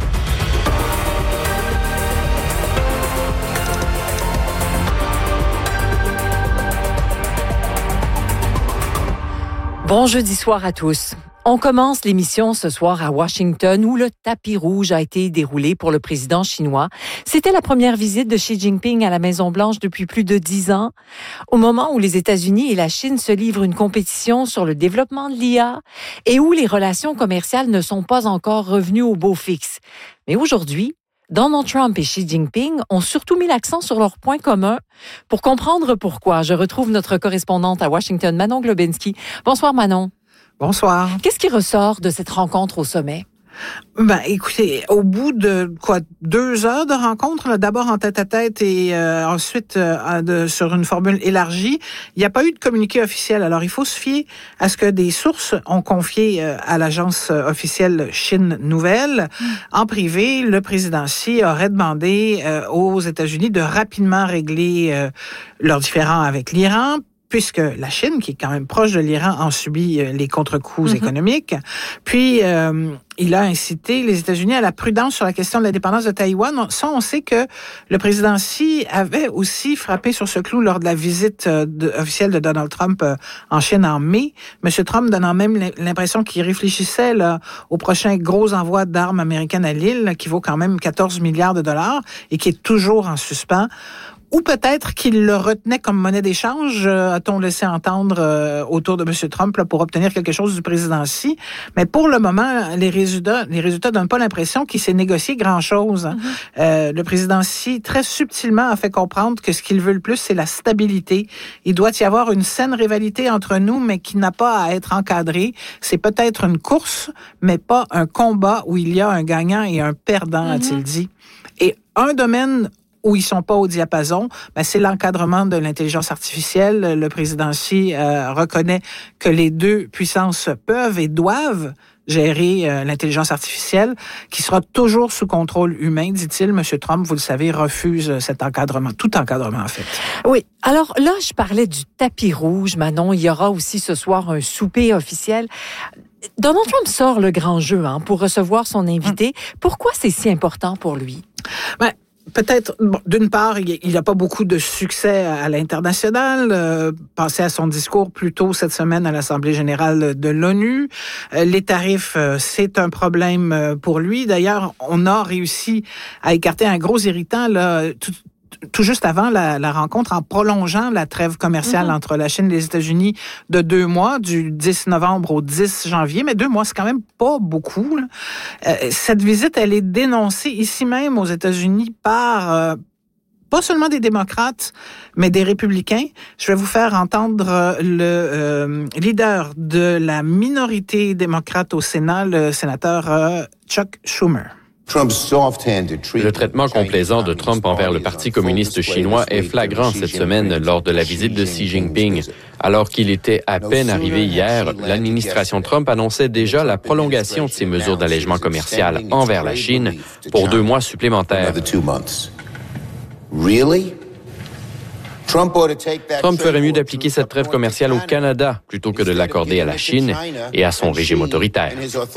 Bon jeudi soir à tous. On commence l'émission ce soir à Washington où le tapis rouge a été déroulé pour le président chinois. C'était la première visite de Xi Jinping à la Maison-Blanche depuis plus de 10 ans. Au moment où les États-Unis et la Chine se livrent une compétition sur le développement de l'IA et où les relations commerciales ne sont pas encore revenues au beau fixe. Mais aujourd'hui, Donald Trump et Xi Jinping ont surtout mis l'accent sur leurs points communs. Pour comprendre pourquoi, je retrouve notre correspondante à Washington, Manon Globinski. Bonsoir Manon. Bonsoir. Qu'est-ce qui ressort de cette rencontre au sommet? Écoutez, au bout de 2 heures de rencontre, là, d'abord en tête-à-tête et ensuite sur une formule élargie, il n'y a pas eu de communiqué officiel. Alors, il faut se fier à ce que des sources ont confié à l'agence officielle Chine Nouvelle. En privé, le président Xi aurait demandé aux États-Unis de rapidement régler leurs différends avec l'Iran, puisque la Chine, qui est quand même proche de l'Iran, en subit les contre-coups économiques. Puis, il a incité les États-Unis à la prudence sur la question de l'indépendance de Taïwan. Ça, on sait que le président Xi avait aussi frappé sur ce clou lors de la visite officielle de Donald Trump en Chine en mai. M. Trump donnant même l'impression qu'il réfléchissait là, au prochain gros envoi d'armes américaines à l'île, qui vaut quand même 14 milliards de dollars et qui est toujours en suspens. Ou peut-être qu'il le retenait comme monnaie d'échange, a-t-on laissé entendre autour de M. Trump là, pour obtenir quelque chose du président Xi. Mais pour le moment, les résultats donnent pas l'impression qu'il s'est négocié grand-chose. Le président Xi, très subtilement, a fait comprendre que ce qu'il veut le plus, c'est la stabilité. Il doit y avoir une saine rivalité entre nous, mais qui n'a pas à être encadrée. C'est peut-être une course, mais pas un combat où il y a un gagnant et un perdant, a-t-il dit. Et un domaine où ils sont pas au diapason, c'est l'encadrement de l'intelligence artificielle. Le président Xi reconnaît que les deux puissances peuvent et doivent gérer l'intelligence artificielle, qui sera toujours sous contrôle humain, dit-il. M. Trump, vous le savez, refuse cet encadrement, tout encadrement en fait. Oui, alors là, je parlais du tapis rouge, Manon. Il y aura aussi ce soir un souper officiel. Donald Trump sort le grand jeu pour recevoir son invité. Pourquoi c'est si important pour lui? Peut-être, d'une part, il n'a pas beaucoup de succès à l'international. Pensez à son discours plus tôt cette semaine à l'Assemblée générale de l'ONU. Les tarifs, c'est un problème pour lui. D'ailleurs, on a réussi à écarter un gros irritant là, tout juste avant la rencontre, en prolongeant la trêve commerciale entre la Chine et les États-Unis de 2 mois, du 10 novembre au 10 janvier. Mais 2 mois, c'est quand même pas beaucoup. Cette visite, elle est dénoncée ici même aux États-Unis par pas seulement des démocrates, mais des républicains. Je vais vous faire entendre le leader de la minorité démocrate au Sénat, le sénateur Chuck Schumer. Le traitement complaisant de Trump envers le Parti communiste chinois est flagrant cette semaine lors de la visite de Xi Jinping. Alors qu'il était à peine arrivé hier, l'administration Trump annonçait déjà la prolongation de ses mesures d'allègement commercial envers la Chine pour 2 mois supplémentaires. Trump ferait mieux d'appliquer cette trêve commerciale au Canada plutôt que de l'accorder à la Chine et à son régime autoritaire.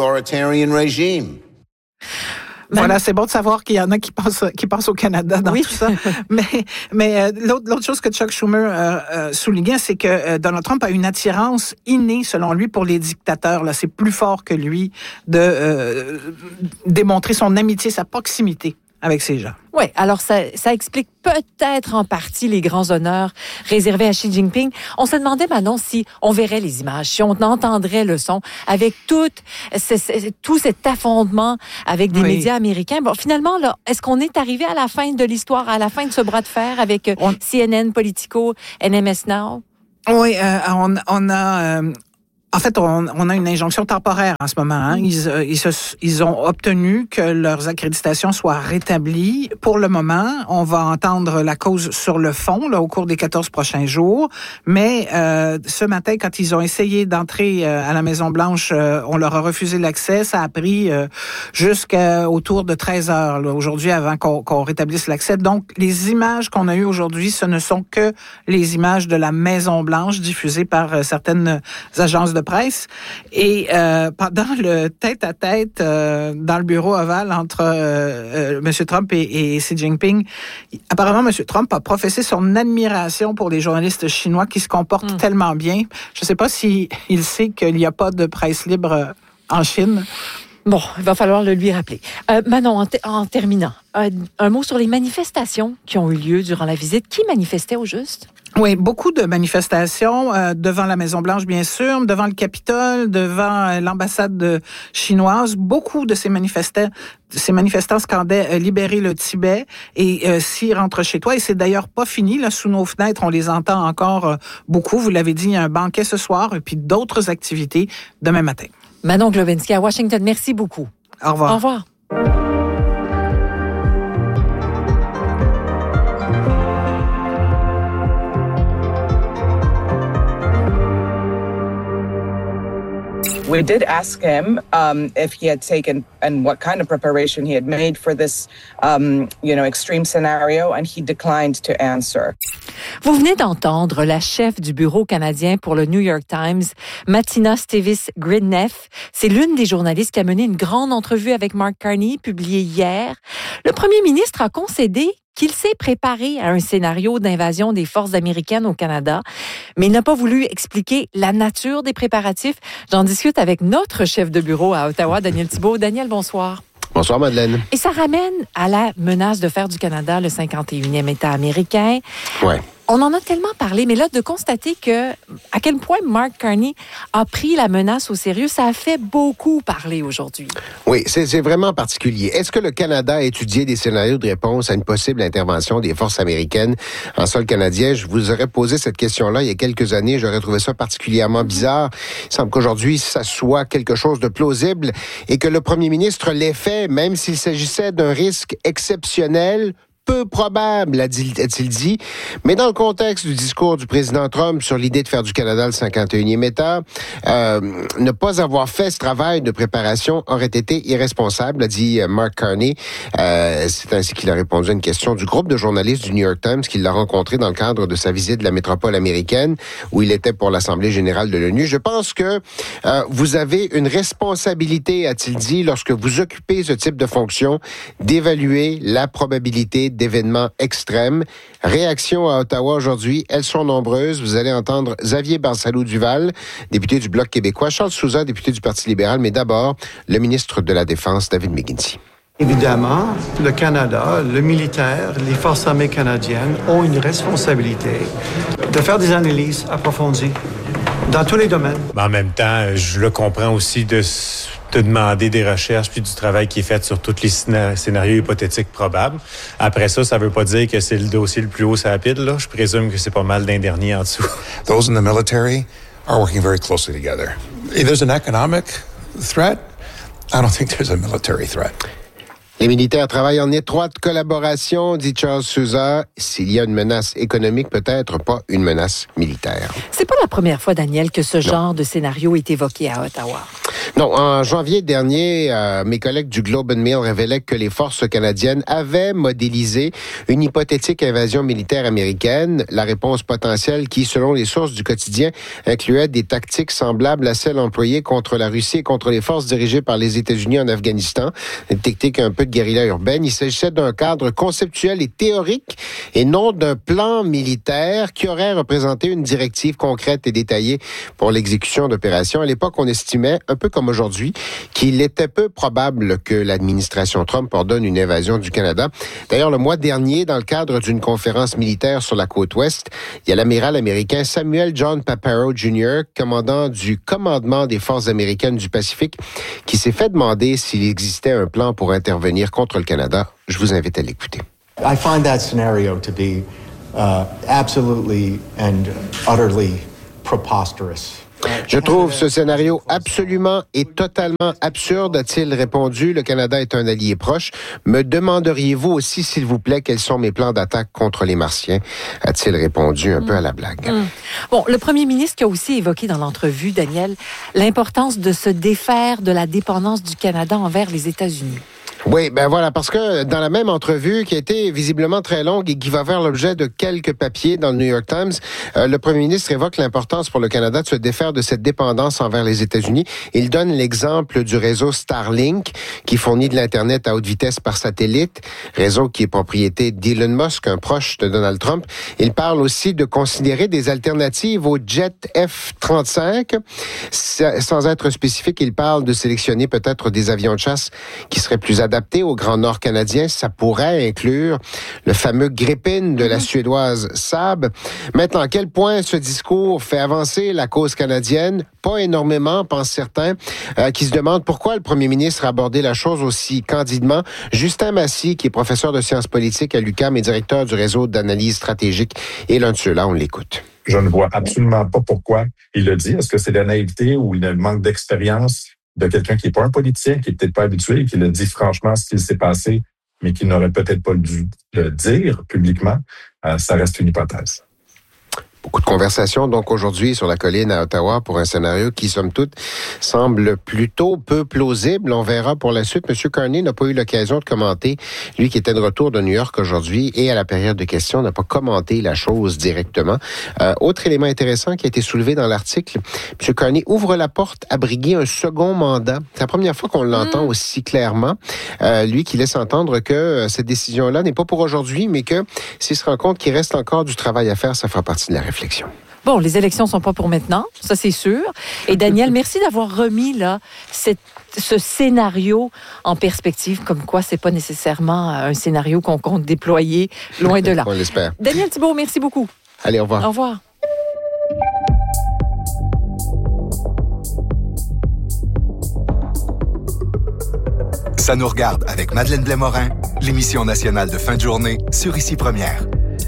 Voilà, c'est bon de savoir qu'il y en a qui pensent au Canada dans tout ça. Mais l'autre chose que Chuck Schumer soulignait, c'est que Donald Trump a une attirance innée, selon lui, pour les dictateurs. Là, c'est plus fort que lui de démontrer son amitié, sa proximité avec ces gens. Oui, alors ça explique peut-être en partie les grands honneurs réservés à Xi Jinping. On se demandait, Manon, si on verrait les images, si on entendrait le son, avec tout cet affrontement avec des médias américains. Bon, finalement, là, est-ce qu'on est arrivé à la fin de l'histoire, à la fin de ce bras de fer avec CNN, Politico, NMS Now? Oui, on a... En fait, on a une injonction temporaire en ce moment. Hein. Ils ont obtenu que leurs accréditations soient rétablies. Pour le moment, on va entendre la cause sur le fond là, au cours des 14 prochains jours. Mais ce matin, quand ils ont essayé d'entrer à la Maison-Blanche, on leur a refusé l'accès. Ça a pris jusqu'à autour de 13 heures là, aujourd'hui avant qu'on rétablisse l'accès. Donc, les images qu'on a eues aujourd'hui, ce ne sont que les images de la Maison-Blanche diffusées par certaines agences de presse. Et pendant le tête-à-tête dans le bureau ovale entre M. Trump et Xi Jinping, apparemment, M. Trump a professé son admiration pour les journalistes chinois qui se comportent tellement bien. Je ne sais pas s'il sait qu'il n'y a pas de presse libre en Chine. Bon, il va falloir le lui rappeler. Manon, en terminant, un mot sur les manifestations qui ont eu lieu durant la visite. Qui manifestait au juste? Oui, beaucoup de manifestations devant la Maison-Blanche, bien sûr, devant le Capitole, devant l'ambassade chinoise. Beaucoup de ces manifestants scandaient « Libérer le Tibet » et « S'y rentre chez toi ». Et c'est d'ailleurs pas fini. Là, sous nos fenêtres, on les entend encore beaucoup. Vous l'avez dit, il y a un banquet ce soir et puis d'autres activités demain matin. Manon Globinski à Washington, merci beaucoup. Au revoir. Au revoir. We did ask him if he had taken and what kind of preparation he had made for this, extreme scenario, and he declined to answer. Vous venez d'entendre la chef du bureau canadien pour le New York Times, Martina Stevis-Gridneff. C'est l'une des journalistes qui a mené une grande entrevue avec Mark Carney, publiée hier. Le premier ministre a concédé qu'il s'est préparé à un scénario d'invasion des forces américaines au Canada, mais il n'a pas voulu expliquer la nature des préparatifs. J'en discute avec notre chef de bureau à Ottawa, Daniel Thibault. Daniel, bonsoir. Bonsoir, Madeleine. Et ça ramène à la menace de faire du Canada le 51e État américain. Ouais. On en a tellement parlé, mais là, de constater à quel point Mark Carney a pris la menace au sérieux, ça a fait beaucoup parler aujourd'hui. Oui, c'est vraiment particulier. Est-ce que le Canada a étudié des scénarios de réponse à une possible intervention des forces américaines en sol canadien? Je vous aurais posé cette question-là il y a quelques années. J'aurais trouvé ça particulièrement bizarre. Il semble qu'aujourd'hui, ça soit quelque chose de plausible et que le premier ministre l'ait fait, même s'il s'agissait d'un risque exceptionnel, peu probable, a-t-il dit. Mais dans le contexte du discours du président Trump sur l'idée de faire du Canada le 51e État, ne pas avoir fait ce travail de préparation aurait été irresponsable, a dit Mark Carney. C'est ainsi qu'il a répondu à une question du groupe de journalistes du New York Times qu'il l'a rencontré dans le cadre de sa visite de la métropole américaine, où il était pour l'Assemblée générale de l'ONU. Je pense que vous avez une responsabilité, a-t-il dit, lorsque vous occupez ce type de fonction, d'évaluer la probabilité d'événements extrêmes. Réactions à Ottawa aujourd'hui, elles sont nombreuses. Vous allez entendre Xavier Barsalou-Duval, député du Bloc québécois, Charles Sousa, député du Parti libéral, mais d'abord, le ministre de la Défense, David McGuinty. Évidemment, le Canada, le militaire, les forces armées canadiennes ont une responsabilité de faire des analyses approfondies dans tous les domaines. Mais en même temps, je le comprends aussi de demander des recherches puis du travail qui est fait sur tous les scénarios hypothétiques probables. Après ça, ça veut pas dire que c'est le dossier le plus haut sur la pile, là. Je présume que c'est pas mal d'un dernier en dessous. Those in the military are working very closely together. If there's an economic threat, I don't think there's a military threat. Les militaires travaillent en étroite collaboration, dit Charles Sousa. S'il y a une menace économique, peut-être pas une menace militaire. C'est pas la première fois, Daniel, que ce genre de scénario est évoqué à Ottawa. Non, en janvier dernier, mes collègues du Globe and Mail révélaient que les forces canadiennes avaient modélisé une hypothétique invasion militaire américaine. La réponse potentielle qui, selon les sources du quotidien, incluait des tactiques semblables à celles employées contre la Russie et contre les forces dirigées par les États-Unis en Afghanistan. Une tactique un peu de guérilla urbaine. Il s'agissait d'un cadre conceptuel et théorique et non d'un plan militaire qui aurait représenté une directive concrète et détaillée pour l'exécution d'opérations. À l'époque, on estimait, un peu comme aujourd'hui, qu'il était peu probable que l'administration Trump ordonne une invasion du Canada. D'ailleurs, le mois dernier, dans le cadre d'une conférence militaire sur la côte ouest, il y a l'amiral américain Samuel John Paparo Jr., commandant du commandement des forces américaines du Pacifique, qui s'est fait demander s'il existait un plan pour intervenir contre le Canada. Je vous invite à l'écouter. I find that scenario to be absolutely and utterly preposterous. Je trouve ce scénario absolument et totalement absurde, a-t-il répondu. Le Canada est un allié proche. Me demanderiez-vous aussi, s'il vous plaît, quels sont mes plans d'attaque contre les Martiens, a-t-il répondu un peu à la blague. Bon, le premier ministre qui a aussi évoqué dans l'entrevue, Daniel, l'importance de se défaire de la dépendance du Canada envers les États-Unis. Oui, ben voilà, parce que dans la même entrevue qui a été visiblement très longue et qui va faire l'objet de quelques papiers dans le New York Times, le premier ministre évoque l'importance pour le Canada de se défaire de cette dépendance envers les États-Unis. Il donne l'exemple du réseau Starlink qui fournit de l'Internet à haute vitesse par satellite, réseau qui est propriété d'Elon Musk, un proche de Donald Trump. Il parle aussi de considérer des alternatives au jet F-35. Sans être spécifique, il parle de sélectionner peut-être des avions de chasse qui seraient plus adaptés au Grand Nord canadien. Ça pourrait inclure le fameux Gripen de la Suédoise Saab. Maintenant, à quel point ce discours fait avancer la cause canadienne? Pas énormément, pensent certains, qui se demandent pourquoi le premier ministre a abordé la chose aussi candidement. Justin Massy, qui est professeur de sciences politiques à l'UQAM et directeur du réseau d'analyse stratégique, est l'un de ceux-là. On l'écoute. Je ne vois absolument pas pourquoi il le dit. Est-ce que c'est de la naïveté ou le manque d'expérience de quelqu'un qui n'est pas un politicien, qui n'est peut-être pas habitué et qui le dit franchement ce qu'il s'est passé, mais qui n'aurait peut-être pas dû le dire publiquement? Ça reste une hypothèse. Beaucoup de conversations, donc, aujourd'hui, sur la colline à Ottawa pour un scénario qui, somme toute, semble plutôt peu plausible. On verra pour la suite. M. Carney n'a pas eu l'occasion de commenter. Lui qui était de retour de New York aujourd'hui et à la période de questions, n'a pas commenté la chose directement. Autre élément intéressant qui a été soulevé dans l'article, M. Carney ouvre la porte à briguer un second mandat. C'est la première fois qu'on l'entend aussi clairement. Lui qui laisse entendre que cette décision-là n'est pas pour aujourd'hui, mais que s'il se rend compte qu'il reste encore du travail à faire, ça fera partie de la réflexion. Bon, les élections sont pas pour maintenant, ça c'est sûr. Et Daniel, merci d'avoir remis là ce scénario en perspective, comme quoi c'est pas nécessairement un scénario qu'on compte déployer loin de là. On l'espère. Daniel Thibault, merci beaucoup. Allez, au revoir. Au revoir. Ça nous regarde avec Madeleine Blais-Morin, l'émission nationale de fin de journée sur Ici Première.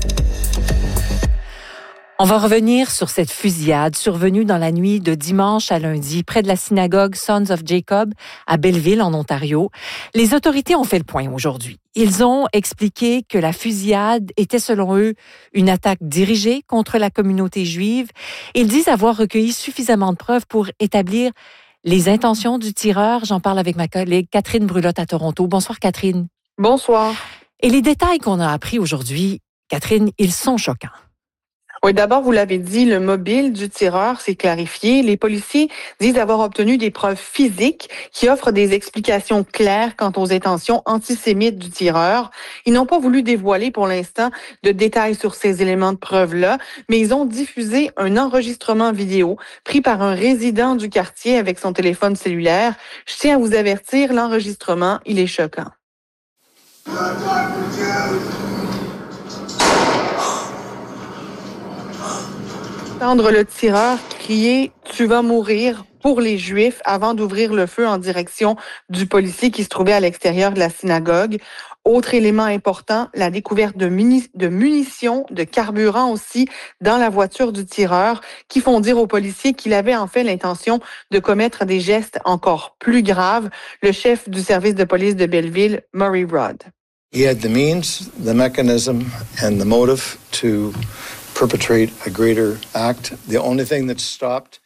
On va revenir sur cette fusillade survenue dans la nuit de dimanche à lundi près de la synagogue Sons of Jacob à Belleville, en Ontario. Les autorités ont fait le point aujourd'hui. Ils ont expliqué que la fusillade était, selon eux, une attaque dirigée contre la communauté juive. Ils disent avoir recueilli suffisamment de preuves pour établir les intentions du tireur. J'en parle avec ma collègue Catherine Brulotte à Toronto. Bonsoir, Catherine. Bonsoir. Et les détails qu'on a appris aujourd'hui, Catherine, ils sont choquants. Oui, d'abord, vous l'avez dit, le mobile du tireur s'est clarifié. Les policiers disent avoir obtenu des preuves physiques qui offrent des explications claires quant aux intentions antisémites du tireur. Ils n'ont pas voulu dévoiler pour l'instant de détails sur ces éléments de preuve-là, mais ils ont diffusé un enregistrement vidéo pris par un résident du quartier avec son téléphone cellulaire. Je tiens à vous avertir, l'enregistrement, il est choquant. Entendre le tireur crier « Tu vas mourir » pour les Juifs avant d'ouvrir le feu en direction du policier qui se trouvait à l'extérieur de la synagogue. Autre élément important, la découverte de munitions, de carburant aussi dans la voiture du tireur qui font dire aux policiers qu'il avait en fait l'intention de commettre des gestes encore plus graves. Le chef du service de police de Belleville, Murray Rudd. He had the means, the mechanism, and the motive to perpetrate a greater act. The only thing that stopped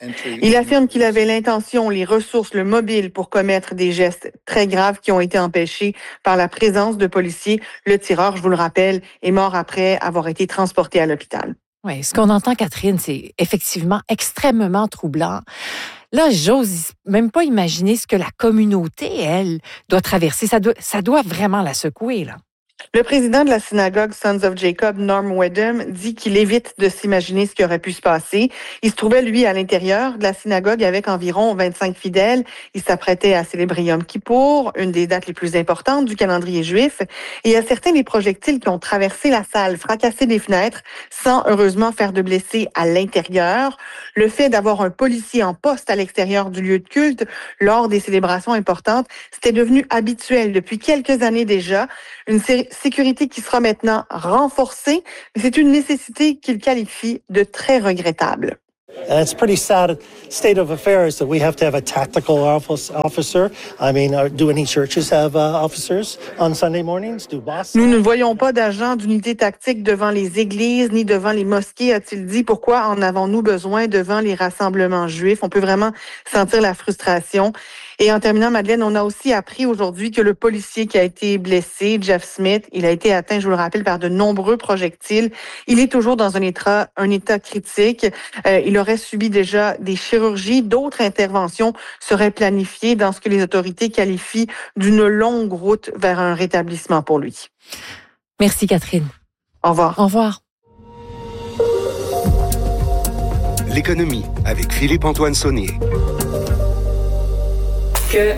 Il affirme qu'il avait l'intention, les ressources, le mobile pour commettre des gestes très graves qui ont été empêchés par la présence de policiers. Le tireur, je vous le rappelle, est mort après avoir été transporté à l'hôpital. Oui, ce qu'on entend, Catherine, c'est effectivement extrêmement troublant. Là, j'ose même pas imaginer ce que la communauté, elle, doit traverser. Ça doit vraiment la secouer, là. Le président de la synagogue Sons of Jacob, Norm Wedham, dit qu'il évite de s'imaginer ce qui aurait pu se passer. Il se trouvait, lui, à l'intérieur de la synagogue avec environ 25 fidèles. Il s'apprêtait à célébrer Yom Kippour, une des dates les plus importantes du calendrier juif. Et il y a certains des projectiles qui ont traversé la salle, fracassé des fenêtres, sans heureusement faire de blessés à l'intérieur. Le fait d'avoir un policier en poste à l'extérieur du lieu de culte lors des célébrations importantes, c'était devenu habituel depuis quelques années déjà. Une sécurité qui sera maintenant renforcée, mais c'est une nécessité qu'il qualifie de très regrettable. It's a pretty sad state of affairs that we have to have a tactical officer. I mean, do any churches have officers on Sunday mornings? Do Boston? Nous ne voyons pas d'agents d'unité tactique devant les églises ni devant les mosquées, a-t-il dit. Pourquoi en avons-nous besoin devant les rassemblements juifs? On peut vraiment sentir la frustration. Et en terminant, Madeleine, on a aussi appris aujourd'hui que le policier qui a été blessé, Jeff Smith, il a été atteint, je vous le rappelle, par de nombreux projectiles. Il est toujours dans un état critique. Il aurait subi déjà des chirurgies. D'autres interventions seraient planifiées dans ce que les autorités qualifient d'une longue route vers un rétablissement pour lui. Merci, Catherine. Au revoir. Au revoir. L'économie avec Philippe-Antoine Saunier. Que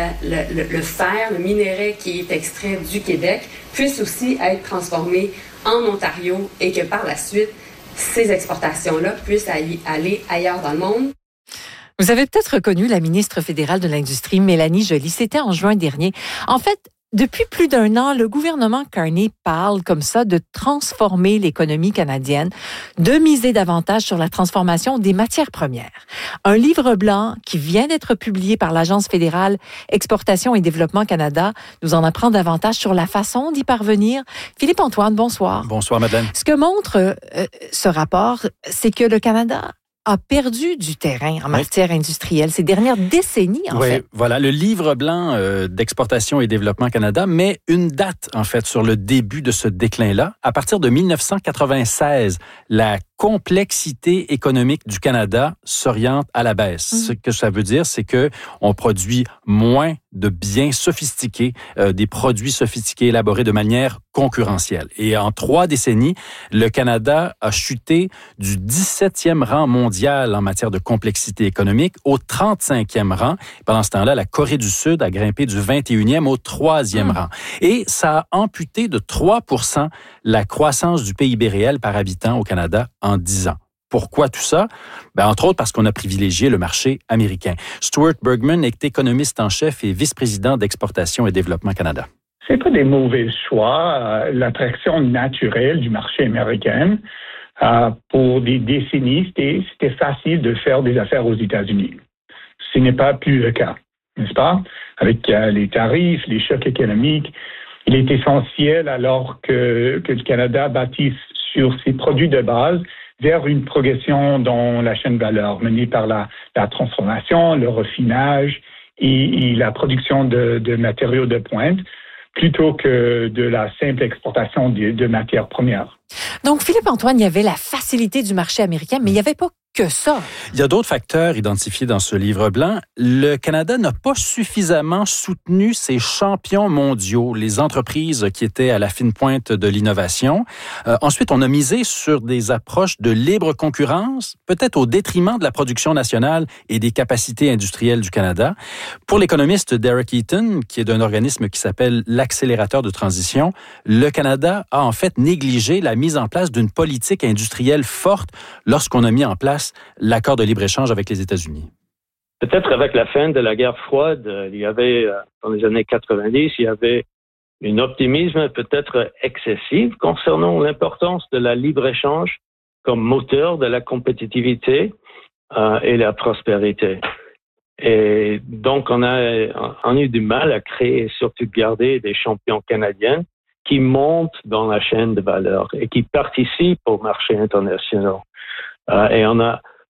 le fer, le minerai qui est extrait du Québec puisse aussi être transformé en Ontario et que par la suite, ces exportations-là puissent aller ailleurs dans le monde. Vous avez peut-être reconnu la ministre fédérale de l'Industrie, Mélanie Joly. C'était en juin dernier. En fait, depuis plus d'un an, le gouvernement Carney parle comme ça de transformer l'économie canadienne, de miser davantage sur la transformation des matières premières. Un livre blanc qui vient d'être publié par l'Agence fédérale Exportation et Développement Canada nous en apprend davantage sur la façon d'y parvenir. Philippe-Antoine, bonsoir. Bonsoir, Madeleine. Ce que montre ce rapport, c'est que le Canada a perdu du terrain en matière industrielle ces dernières décennies, en fait. Voilà. Le livre blanc d'Exportation et Développement Canada met une date, en fait, sur le début de ce déclin-là. À partir de 1996, la complexité économique du Canada s'oriente à la baisse. Ce que ça veut dire, c'est que on produit moins de biens sophistiqués, des produits sophistiqués élaborés de manière concurrentielle. Et en 3 décennies, le Canada a chuté du 17e rang mondial en matière de complexité économique au 35e rang. Pendant ce temps-là, la Corée du Sud a grimpé du 21e au 3e rang. Et ça a amputé de 3% la croissance du PIB réel par habitant au Canada en 10 ans. Pourquoi tout ça? Entre autres parce qu'on a privilégié le marché américain. Stuart Bergman est économiste en chef et vice-président d'Exportation et Développement Canada. C'est pas des mauvais choix. L'attraction naturelle du marché américain, pour des décennies, c'était facile de faire des affaires aux États-Unis. Ce n'est pas plus le cas, n'est-ce pas? Avec les tarifs, les chocs économiques, il est essentiel alors que le Canada bâtisse sur ses produits de base vers une progression dans la chaîne de valeur menée par la transformation, le raffinage et la production de matériaux de pointe, plutôt que de la simple exportation de matières premières. Donc, Philippe-Antoine, il y avait la facilité du marché américain, mais il n'y avait pas que ça. Il y a d'autres facteurs identifiés dans ce livre blanc. Le Canada n'a pas suffisamment soutenu ses champions mondiaux, les entreprises qui étaient à la fine pointe de l'innovation. Ensuite, on a misé sur des approches de libre concurrence, peut-être au détriment de la production nationale et des capacités industrielles du Canada. Pour l'économiste Derek Eaton, qui est d'un organisme qui s'appelle l'Accélérateur de transition, le Canada a en fait négligé la mise en place d'une politique industrielle forte lorsqu'on a mis en place l'accord de libre-échange avec les États-Unis. Peut-être avec la fin de la guerre froide, il y avait, dans les années 90, il y avait optimisme peut-être excessif concernant l'importance de la libre-échange comme moteur de la compétitivité et la prospérité. Et donc, on a eu du mal à créer et surtout garder des champions canadiens qui montent dans la chaîne de valeur et qui participent au marché international. Et on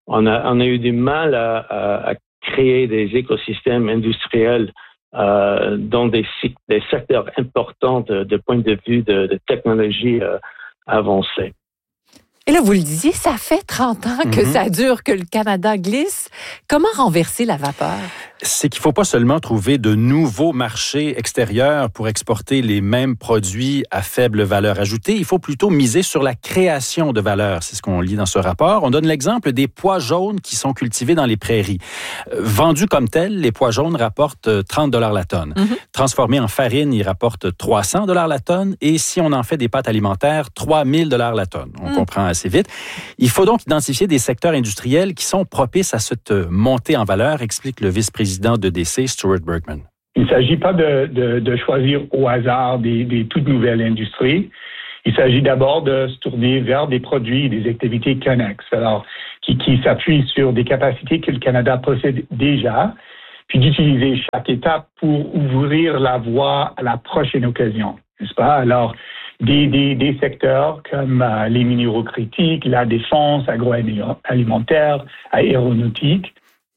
a eu du mal à créer des écosystèmes industriels dans des secteurs importants de point de vue de technologie avancée. Et là, vous le disiez, ça fait 30 ans que ça dure, que le Canada glisse. Comment renverser la vapeur? C'est qu'il ne faut pas seulement trouver de nouveaux marchés extérieurs pour exporter les mêmes produits à faible valeur ajoutée. Il faut plutôt miser sur la création de valeur. C'est ce qu'on lit dans ce rapport. On donne l'exemple des pois jaunes qui sont cultivés dans les prairies. Vendus comme tels, les pois jaunes rapportent 30 $ la tonne. Transformés en farine, ils rapportent 300 $ la tonne. Et si on en fait des pâtes alimentaires, 3 000 $ la tonne. On comprend assez vite. Il faut donc identifier des secteurs industriels qui sont propices à cette montée en valeur, explique le vice-président d'EDC, Stuart Bergman. Il ne s'agit pas de choisir au hasard des toutes nouvelles industries. Il s'agit d'abord de se tourner vers des produits et des activités connexes, alors qui s'appuient sur des capacités que le Canada possède déjà, puis d'utiliser chaque étape pour ouvrir la voie à la prochaine occasion, n'est-ce pas? Alors, des secteurs comme les minéraux critiques, la défense, agroalimentaire, aéronautique.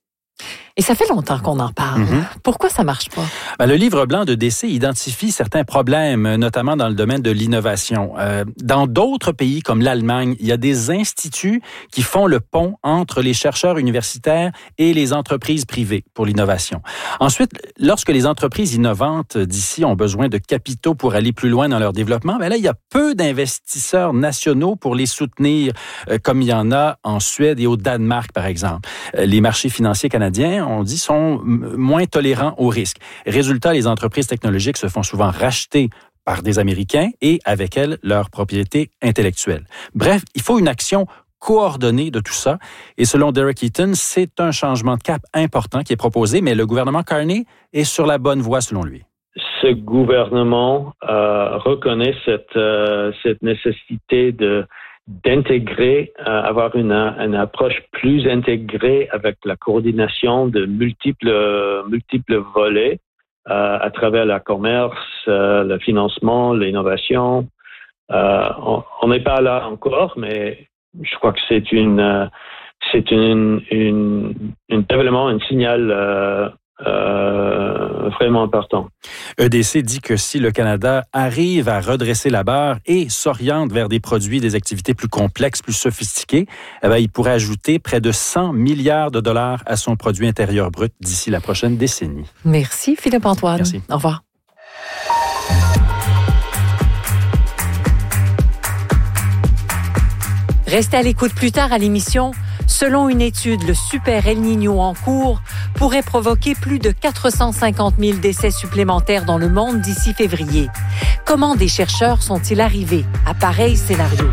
Et ça fait longtemps qu'on en parle. Pourquoi ça marche pas? Le livre blanc de DC identifie certains problèmes, notamment dans le domaine de l'innovation. Dans d'autres pays comme l'Allemagne, il y a des instituts qui font le pont entre les chercheurs universitaires et les entreprises privées pour l'innovation. Ensuite, lorsque les entreprises innovantes d'ici ont besoin de capitaux pour aller plus loin dans leur développement, là, il y a peu d'investisseurs nationaux pour les soutenir, comme il y en a en Suède et au Danemark, par exemple. Les marchés financiers canadiens, on dit, sont moins tolérants aux risques. Résultat, les entreprises technologiques se font souvent racheter par des Américains et, avec elles, leur propriété intellectuelle. Bref, il faut une action coordonnée de tout ça. Et selon Derek Eaton, c'est un changement de cap important qui est proposé, mais le gouvernement Carney est sur la bonne voie, selon lui. Ce gouvernement reconnaît cette nécessité d'intégrer, avoir une approche plus intégrée avec la coordination de multiples volets à travers le commerce, le financement, l'innovation. On n'est pas là encore, mais je crois que c'est un développement, un signal vraiment important. EDC dit que si le Canada arrive à redresser la barre et s'oriente vers des produits, des activités plus complexes, plus sophistiquées, il pourrait ajouter près de 100 milliards de dollars à son produit intérieur brut d'ici la prochaine décennie. Merci, Philippe-Antoine. Merci. Au revoir. Restez à l'écoute plus tard à l'émission. Selon une étude, le super El Niño en cours pourrait provoquer plus de 450 000 décès supplémentaires dans le monde d'ici février. Comment des chercheurs sont-ils arrivés à pareil scénario?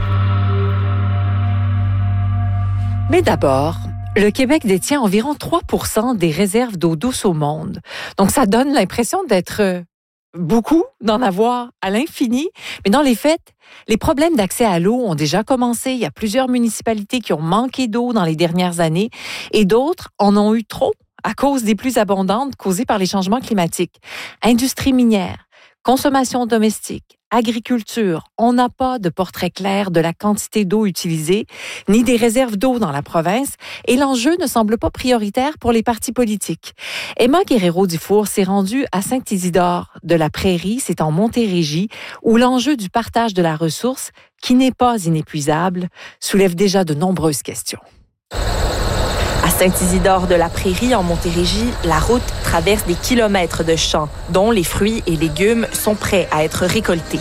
Mais d'abord, le Québec détient environ 3% des réserves d'eau douce au monde. Donc, ça donne l'impression d'être beaucoup, d'en avoir à l'infini. Mais dans les faits, les problèmes d'accès à l'eau ont déjà commencé. Il y a plusieurs municipalités qui ont manqué d'eau dans les dernières années et d'autres en ont eu trop à cause des pluies abondantes causées par les changements climatiques. Industrie minière, consommation domestique, agriculture, on n'a pas de portrait clair de la quantité d'eau utilisée, ni des réserves d'eau dans la province, et l'enjeu ne semble pas prioritaire pour les partis politiques. Emma Guerrero-Dufour s'est rendue à Saint-Isidore de la Prairie, c'est en Montérégie, où l'enjeu du partage de la ressource, qui n'est pas inépuisable, soulève déjà de nombreuses questions. À Saint-Isidore de la Prairie, en Montérégie, la route traverse des kilomètres de champs, dont les fruits et légumes sont prêts à être récoltés.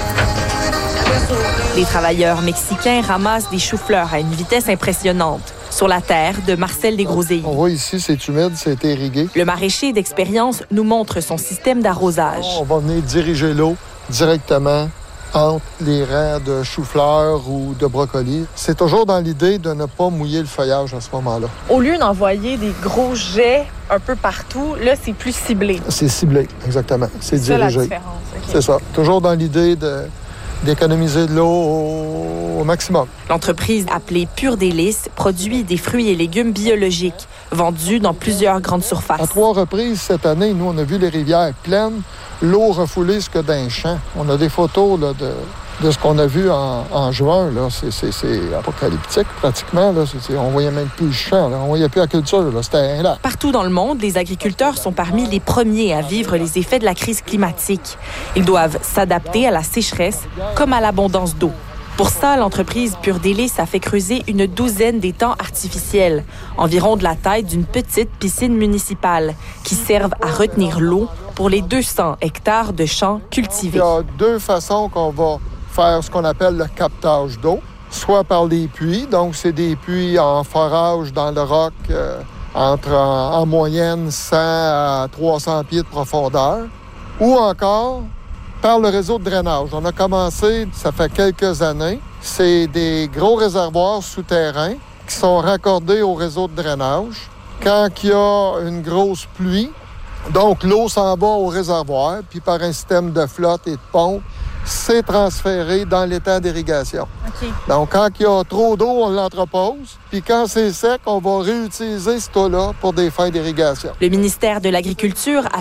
Les travailleurs mexicains ramassent des choux-fleurs à une vitesse impressionnante sur la terre de Marcel Desgroseilles. On voit ici, c'est humide, c'est irrigué. Le maraîcher d'expérience nous montre son système d'arrosage. On va venir diriger l'eau directement entre les rangs de chou-fleur ou de brocoli. C'est toujours dans l'idée de ne pas mouiller le feuillage à ce moment-là. Au lieu d'envoyer des gros jets un peu partout, là, c'est plus ciblé. C'est ciblé, exactement. C'est dirigé. C'est ça la différence. Okay. C'est ça. Toujours dans l'idée d'économiser de l'eau au maximum. L'entreprise appelée Pure Délices produit des fruits et légumes biologiques, vendus dans plusieurs grandes surfaces. À 3 reprises cette année, nous, on a vu les rivières pleines, l'eau refoulée jusque dans les champs. On a des photos là, de ce qu'on a vu en juin. Là. C'est apocalyptique, pratiquement. Là. On voyait même plus le champ. Là. On voyait plus la culture. Là. C'était un lac. Partout dans le monde, les agriculteurs sont parmi les premiers à vivre les effets de la crise climatique. Ils doivent s'adapter à la sécheresse comme à l'abondance d'eau. Pour ça, l'entreprise Pure Délices a fait creuser une 12aine d'étangs artificiels, environ de la taille d'une petite piscine municipale, qui servent à retenir l'eau pour les 200 hectares de champs cultivés. Il y a 2 façons qu'on va faire ce qu'on appelle le captage d'eau, soit par les puits, donc c'est des puits en forage dans le roc en moyenne 100 à 300 pieds de profondeur, ou encore par le réseau de drainage. On a commencé, ça fait quelques années, c'est des gros réservoirs souterrains qui sont raccordés au réseau de drainage. Quand il y a une grosse pluie, donc l'eau s'en va au réservoir, puis par un système de flotte et de pompe, c'est transféré dans l'étang d'irrigation. Okay. Donc, quand il y a trop d'eau, on l'entrepose. Puis quand c'est sec, on va réutiliser cette eau-là pour des fins d'irrigation. Le ministère de l'Agriculture a